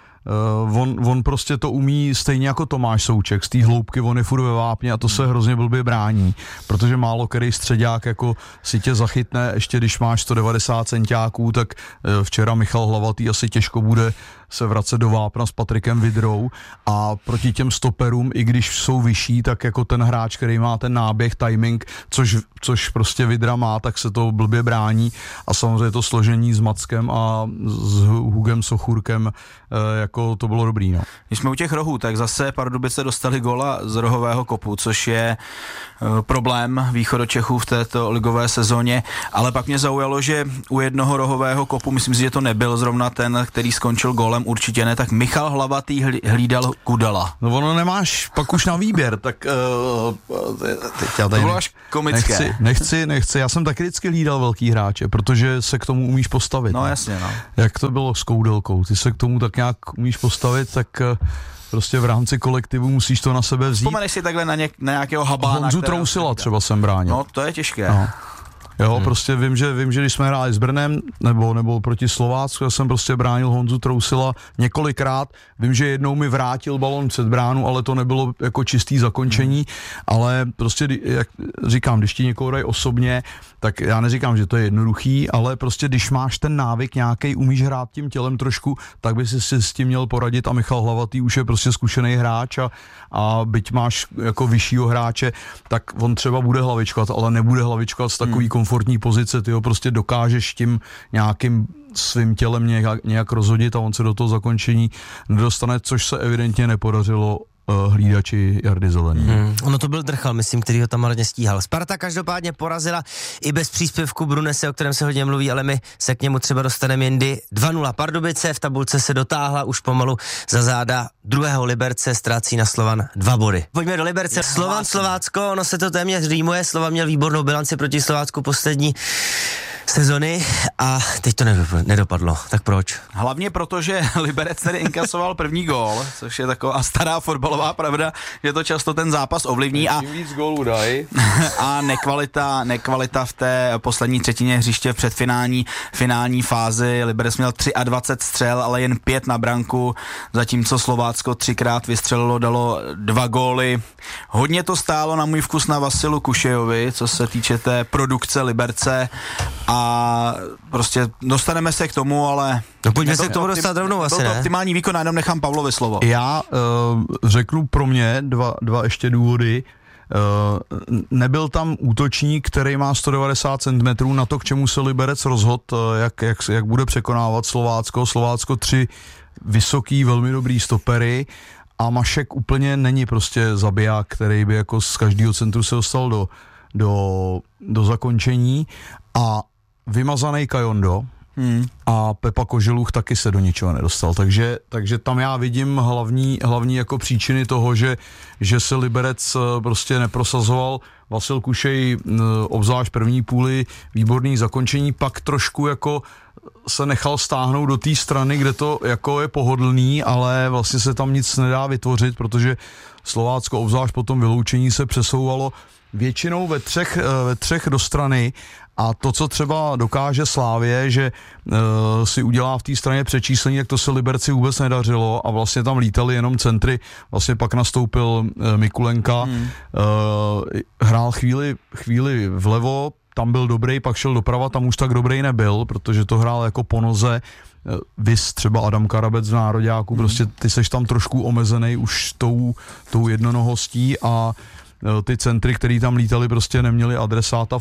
On prostě to umí stejně jako Tomáš Souček, z té hloubky on je furt ve vápně a to se hrozně blbě brání, protože málo který středák jako si tě zachytne, ještě když máš 190 centiáků, tak včera Michal Hlavatý asi těžko bude se vracet do vápna s Patrikem Vydrou a proti těm stoperům, i když jsou vyšší, tak jako ten hráč, který má ten náběh, timing, což prostě Vydra má, tak se to blbě brání a samozřejmě to složení s Mackem a s Hugem Sochůrkem, jako to bylo dobrý, no. Když jsme u těch rohů, tak zase Pardubice dostali góla z rohového kopu, což je problém Východočechů v této ligové sezóně, ale pak mě zaujalo, že u jednoho rohového kopu, myslím si, že to nebyl zrovna ten, který skončil gólem, určitě ne, tak Michal Hlavatý hlídal Kudala. No ono nemáš pak už na výběr, tak to bylo až komické. Nechci, já jsem taky vždycky hlídal velký hráče, protože se k tomu umíš postavit. No jasně, no. Jak to bylo s Koudelkou, ty se k tomu tak nějak umíš postavit, tak prostě v rámci kolektivu musíš to na sebe vzít. Vzpomeneš si takhle na nějakého Habána. Honzu Trousila třeba jsem bránil. No, to je těžké. No. Jo, prostě vím, že když jsme hráli s Brnem nebo proti Slovácku, já jsem prostě bránil Honzu Trousila několikrát. Vím, že jednou mi vrátil balon před bránu, ale to nebylo jako čistý zakončení, ale prostě, jak říkám, když ti někoho dají osobně, tak já neříkám, že to je jednoduchý, ale prostě když máš ten návyk nějaký, umíš hrát tím tělem trošku, tak by si s tím měl poradit a Michal Hlavatý už je prostě zkušený hráč a byť máš jako vyššího hráče, tak on třeba bude hlavičkovat, ale nebude hlavičkovat z takový komfortní pozice, ty ho prostě dokážeš tím nějakým svým tělem nějak rozhodit a on se do toho zakončení nedostane, což se evidentně nepodařilo hlídači Jardy Zelený. Ono to byl Drchal, myslím, který ho tam hodně stíhal. Sparta každopádně porazila i bez příspěvku Brunese, o kterém se hodně mluví, ale my se k němu třeba dostaneme jindy. 2-0 Pardubice, v tabulce se dotáhla už pomalu za záda druhého Liberce, ztrácí na Slovan 2 body. Pojďme do Liberce. Slovan Slovácko, ono se to téměř rýmuje, Slovan měl výbornou bilanci proti Slovácku poslední sezony a teď to nedopadlo. Tak proč? Hlavně proto, že Liberec tady inkasoval první gól, což je taková stará fotbalová pravda, že to často ten zápas ovlivní a víc gólů dají. A nekvalita v té poslední třetině hřiště v finální fázi. Liberec měl 23 střel, ale jen 5 na branku, zatímco Slovácko 3krát vystřelilo, dalo 2 góly. Hodně to stálo na můj vkus na Vasilu Kušejovi, co se týče té produkce Liberce. a prostě dostaneme se k tomu, ale... No pojďme se k tomu dostat rovnou asi, ne? Byl to optimální výkon, a jenom nechám Pavlovi slovo. Já řeknu pro mě dva ještě důvody. Nebyl tam útočník, který má 190 cm na to, k čemu se Liberec rozhodl, jak bude překonávat Slovácko. Slovácko 3 vysoký, velmi dobrý stopery a Mašek úplně není prostě zabiják, který by jako z každého centru se dostal do zakončení a vymazaný Kajondo a Pepa Koželuch taky se do ničeho nedostal, takže tam já vidím hlavní jako příčiny toho, že se Liberec prostě neprosazoval. Vasil Kušej obzvlášť první půli, výborný zakončení, pak trošku jako se nechal stáhnout do té strany, kde to jako je pohodlný, ale vlastně se tam nic nedá vytvořit, protože Slovácko obzvlášť po tom vyloučení se přesouvalo většinou ve třech do strany a to, co třeba dokáže Slávě, že si udělá v té straně přečíslení, tak to se Liberci vůbec nedařilo a vlastně tam lítali jenom centry, vlastně pak nastoupil Mikulenka, hrál chvíli vlevo, tam byl dobrý, pak šel doprava, tam už tak dobrý nebyl, protože to hrál jako po noze, vys třeba Adam Karabec v nároďáku, prostě ty seš tam trošku omezený už tou jednonohostí a ty centry, který tam lítali, prostě neměli adresáta.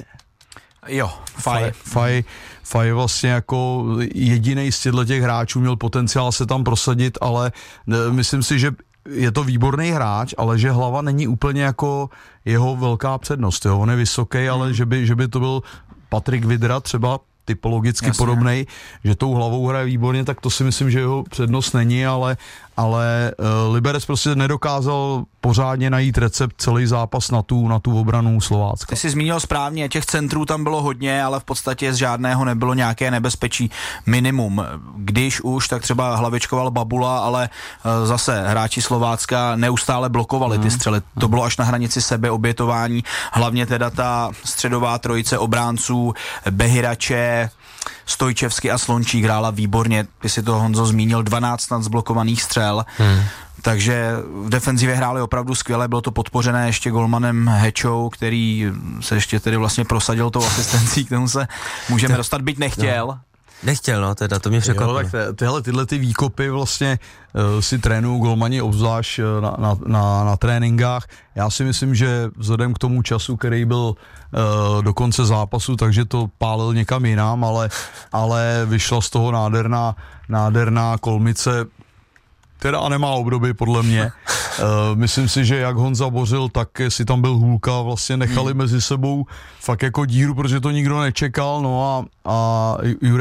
Faje vlastně jako jedinej z těch hráčů měl potenciál se tam prosadit, ale myslím si, že je to výborný hráč, ale že hlava není úplně jako jeho velká přednost. Jo? On je vysoký, ale že by to byl Patrik Vidra třeba typologicky podobnej, že tou hlavou hraje výborně, tak to si myslím, že jeho přednost není, ale Liberec prostě nedokázal pořádně najít recept celý zápas na tu obranu Slovácka. Ty jsi zmínil správně, těch centrů tam bylo hodně, ale v podstatě z žádného nebylo nějaké nebezpečí, minimum. Když už, tak třeba hlavičkoval Babula, ale zase hráči Slovácka neustále blokovali ty střely. To bylo až na hranici sebeobětování, hlavně teda ta středová trojice obránců Behirače, Stojčevsky a Slončík hrála výborně, ty si to, Honzo, zmínil, 12 zblokovaných střel, takže v defenzivě hráli opravdu skvěle, bylo to podpořené ještě golmanem Hečou, který se ještě tedy vlastně prosadil tou asistencí, k tomu se můžeme dostat, byť nechtěl. No. Nechtěl, no, teda, to mě překvapilo. Tyhle ty výkopy vlastně si trénují golmani obzvlášť na tréninkách. Já si myslím, že vzhledem k tomu času, který byl do konce zápasu, takže to pálil někam jinam, ale vyšla z toho nádherná kolmice, teda nemá obdoby podle mě. Myslím si, že jak Honza bořil, tak si tam byl Hůlka, vlastně nechali mezi sebou fakt jako díru, protože to nikdo nečekal, no a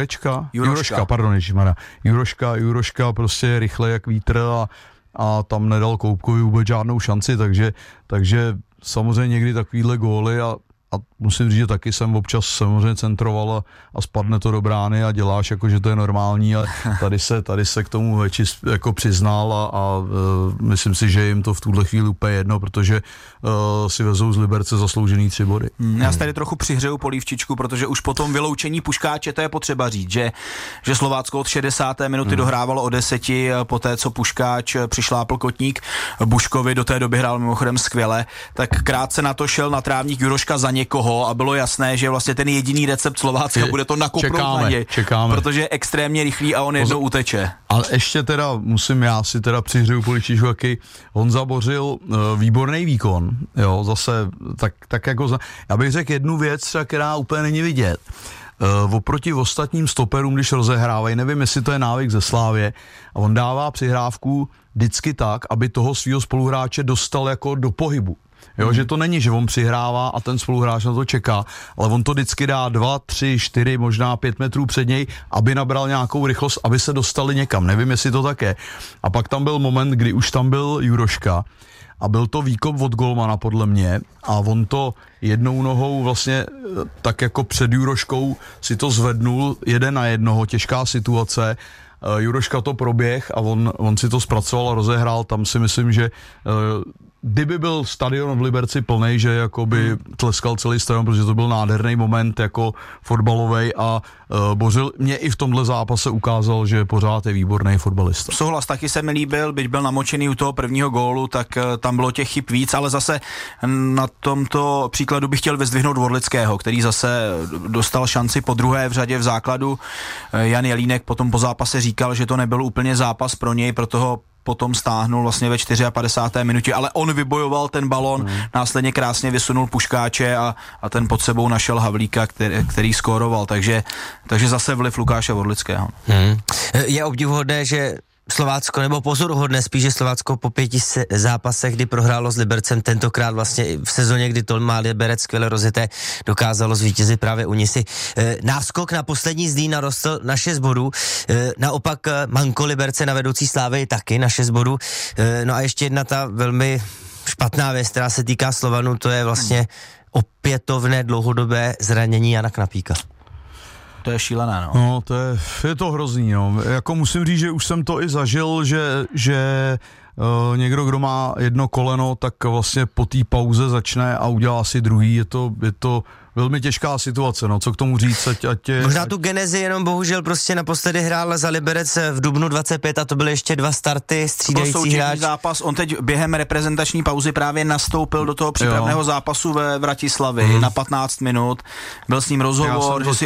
Juroška prostě rychle jak vítr a tam nedal Koupkovi vůbec žádnou šanci, takže samozřejmě někdy takovýhle góly a musím říct, že taky jsem občas samozřejmě centroval a spadne to do brány a děláš jako, že to je normální, a tady se k tomu Veči jako přiznal a myslím si, že jim to v tuhle chvíli úplně jedno, protože si vezou z Liberce zasloužený 3 body. Já si tady trochu přihřeju polívčičku, protože už po tom vyloučení Puškáče, to je potřeba říct, že Slovácko od 60. minuty dohrávalo o 10, poté co Puškáč přišlápl kotník Buškovi, do té doby hrál mimochodem skvěle, tak krátce na to šel na trávník Juroška za někoho a bylo jasné, že vlastně ten jediný recept Slovácka bude to nakopnout na něj, protože je extrémně rychlý a on jednou uteče. Ale ještě teda já si přihřeju polívčičku, jaký Honza bořil výborný výkon, jo, zase tak jako já bych řekl jednu věc, která úplně není vidět. Oproti ostatním stoperům, když rozehrávají, nevím, jestli to je návyk ze Slávě, a on dává přihrávku vždycky tak, aby toho svého spoluhráče dostal jako do pohybu. Jo, že to není, že on přihrává a ten spoluhráč na to čeká, ale on to vždycky dá 2, 3, 4, možná 5 metrů před něj, aby nabral nějakou rychlost, aby se dostali někam. Nevím, jestli to tak je. A pak tam byl moment, kdy už tam byl Juroška a byl to výkop od golmana podle mě a on to jednou nohou vlastně tak jako před Juroškou si to zvednul 1-1, těžká situace. Juroška to proběh a on si to zpracoval a rozehrál. Tam si myslím, že kdyby byl stadion v Liberci plnej, že jakoby tleskal celý stadion, protože to byl nádherný moment jako fotbalovej a Bořil mě i v tomhle zápase ukázal, že pořád je výborný fotbalista. Souhlas, taky se mi líbil, byť byl namočený u toho prvního gólu, tak tam bylo těch chyb víc, ale zase na tomto příkladu bych chtěl vyzdvihnout Vorlického, který zase dostal šanci po druhé v řadě v základu. Jan Jelínek potom po zápase říkal, že to nebyl úplně zápas pro něj, proto ho potom stáhnul vlastně ve 54. minutě, ale on vybojoval ten balón, následně krásně vysunul Puškáče a ten pod sebou našel Havlíka, který skóroval, takže zase vliv Lukáše Vorlického. Je obdivuhodné, že Slovácko, nebo pozoruhodné spíš, že Slovácko po 5 zápasech, kdy prohrálo s Libercem, tentokrát vlastně v sezóně, kdy to má Liberec skvěle rozjeté, dokázalo zvítězit právě u Nisy. Náskok na poslední Zlín narostl na 6 bodů, naopak manko Liberce na vedoucí Slávy taky na 6 bodů. No a ještě jedna ta velmi špatná věc, která se týká Slovanu, to je vlastně opětovné dlouhodobé zranění Jana Knapíka. To je šílené, no. No, je to hrozný, no. Jako musím říct, že už jsem to i zažil, že někdo, kdo má jedno koleno, tak vlastně po té pauze začne a udělá si druhý. Je to velmi těžká situace, no, co k tomu říct, Možná tu genezi jenom bohužel prostě naposledy hrál za Liberec v dubnu 25 a to byly ještě 2 starty, střídající hráč. Zápas, on teď během reprezentační pauzy právě nastoupil do toho přípravného zápasu ve Vratislavi na 15 minut, byl s ním rozhovor, že si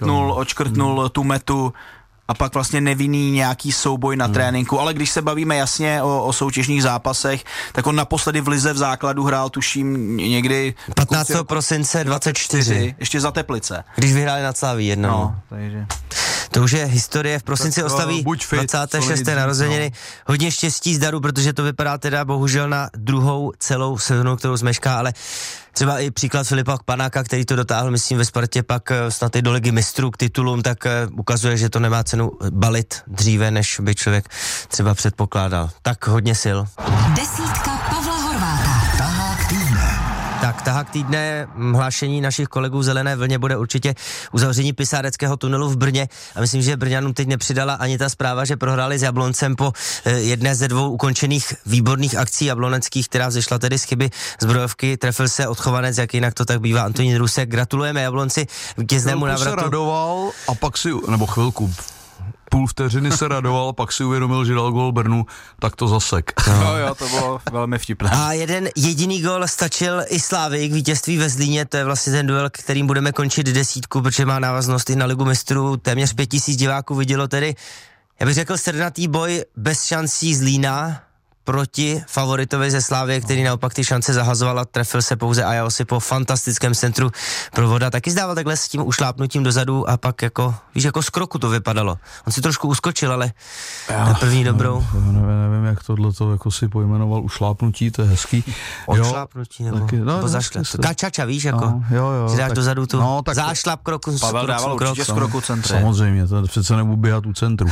očkrtnul tu metu a pak vlastně nevinný nějaký souboj na tréninku, ale když se bavíme jasně o soutěžních zápasech, tak on naposledy v lize v základu hrál, tuším, někdy 15. prosince 24. Ještě za Teplice. Když vyhráli nad Slaví 1. No, takže... To už je historie, v prosinci oslaví 26. narozeniny. Hodně štěstí, zdaru, protože to vypadá teda bohužel na druhou celou sezonu, kterou zmešká, ale třeba i příklad Filipa Panáka, který to dotáhl, myslím, ve Spartě pak snad i do ligy mistrů k titulům, tak ukazuje, že to nemá cenu balit dříve, než by člověk třeba předpokládal. Tak hodně sil. Desítka Pavla Horváta. Tahák týdne. Tak tahák týdne, hlášení našich kolegů v Zelené vlně bude určitě uzavření Pisáreckého tunelu v Brně a myslím, že Brňanům teď nepřidala ani ta zpráva, že prohráli s Jabloncem po jedné ze 2 ukončených výborných akcí jabloneckých, která vzešla tedy z chyby zbrojovky, trefil se odchovanec, jak jinak to tak bývá, Antonín Rusek. Gratulujeme Jablonci vítěznému návratu. Se radoval a pak nebo chvilku, půl vteřiny se radoval, pak si uvědomil, že dal gól Brnu, tak to zasek. Jo, to bylo velmi vtipné. A jeden jediný gól stačil i Slávy k vítězství ve Zlíně, to je vlastně ten duel, kterým budeme končit 10, protože má návaznost i na ligu mistrů, téměř 5000 diváků vidělo tedy, já bych řekl, srdnatý boj bez šancí Zlína proti favoritovi ze Slávie, který naopak ty šance zahazoval a trefil se pouze Ajaosi po fantastickém centru Provoda. Taky zdával takhle s tím ušlápnutím dozadu a pak jako, víš, jako z kroku to vypadalo. On si trošku uskočil, ale na první dobrou. Nevím, jak tohleto jako si pojmenoval ušlápnutí, to je hezký. Odšlápnutí nebo zašlap. Čača, víš, jako. Jo, si dáš tak, dozadu tu zášlap kroku. Pavel dával určitě z kroku centru. Samozřejmě, to přece nebudu běhat u centru.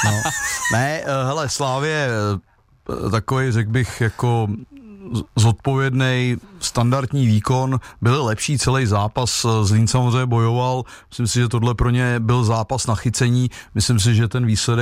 Ne, hele, Slávě takový, řekl bych, jako zodpovědný standardní výkon, byl lepší celý zápas, Zlín samozřejmě bojoval, myslím si, že tohle pro ně byl zápas na chycení, myslím si, že ten výsledek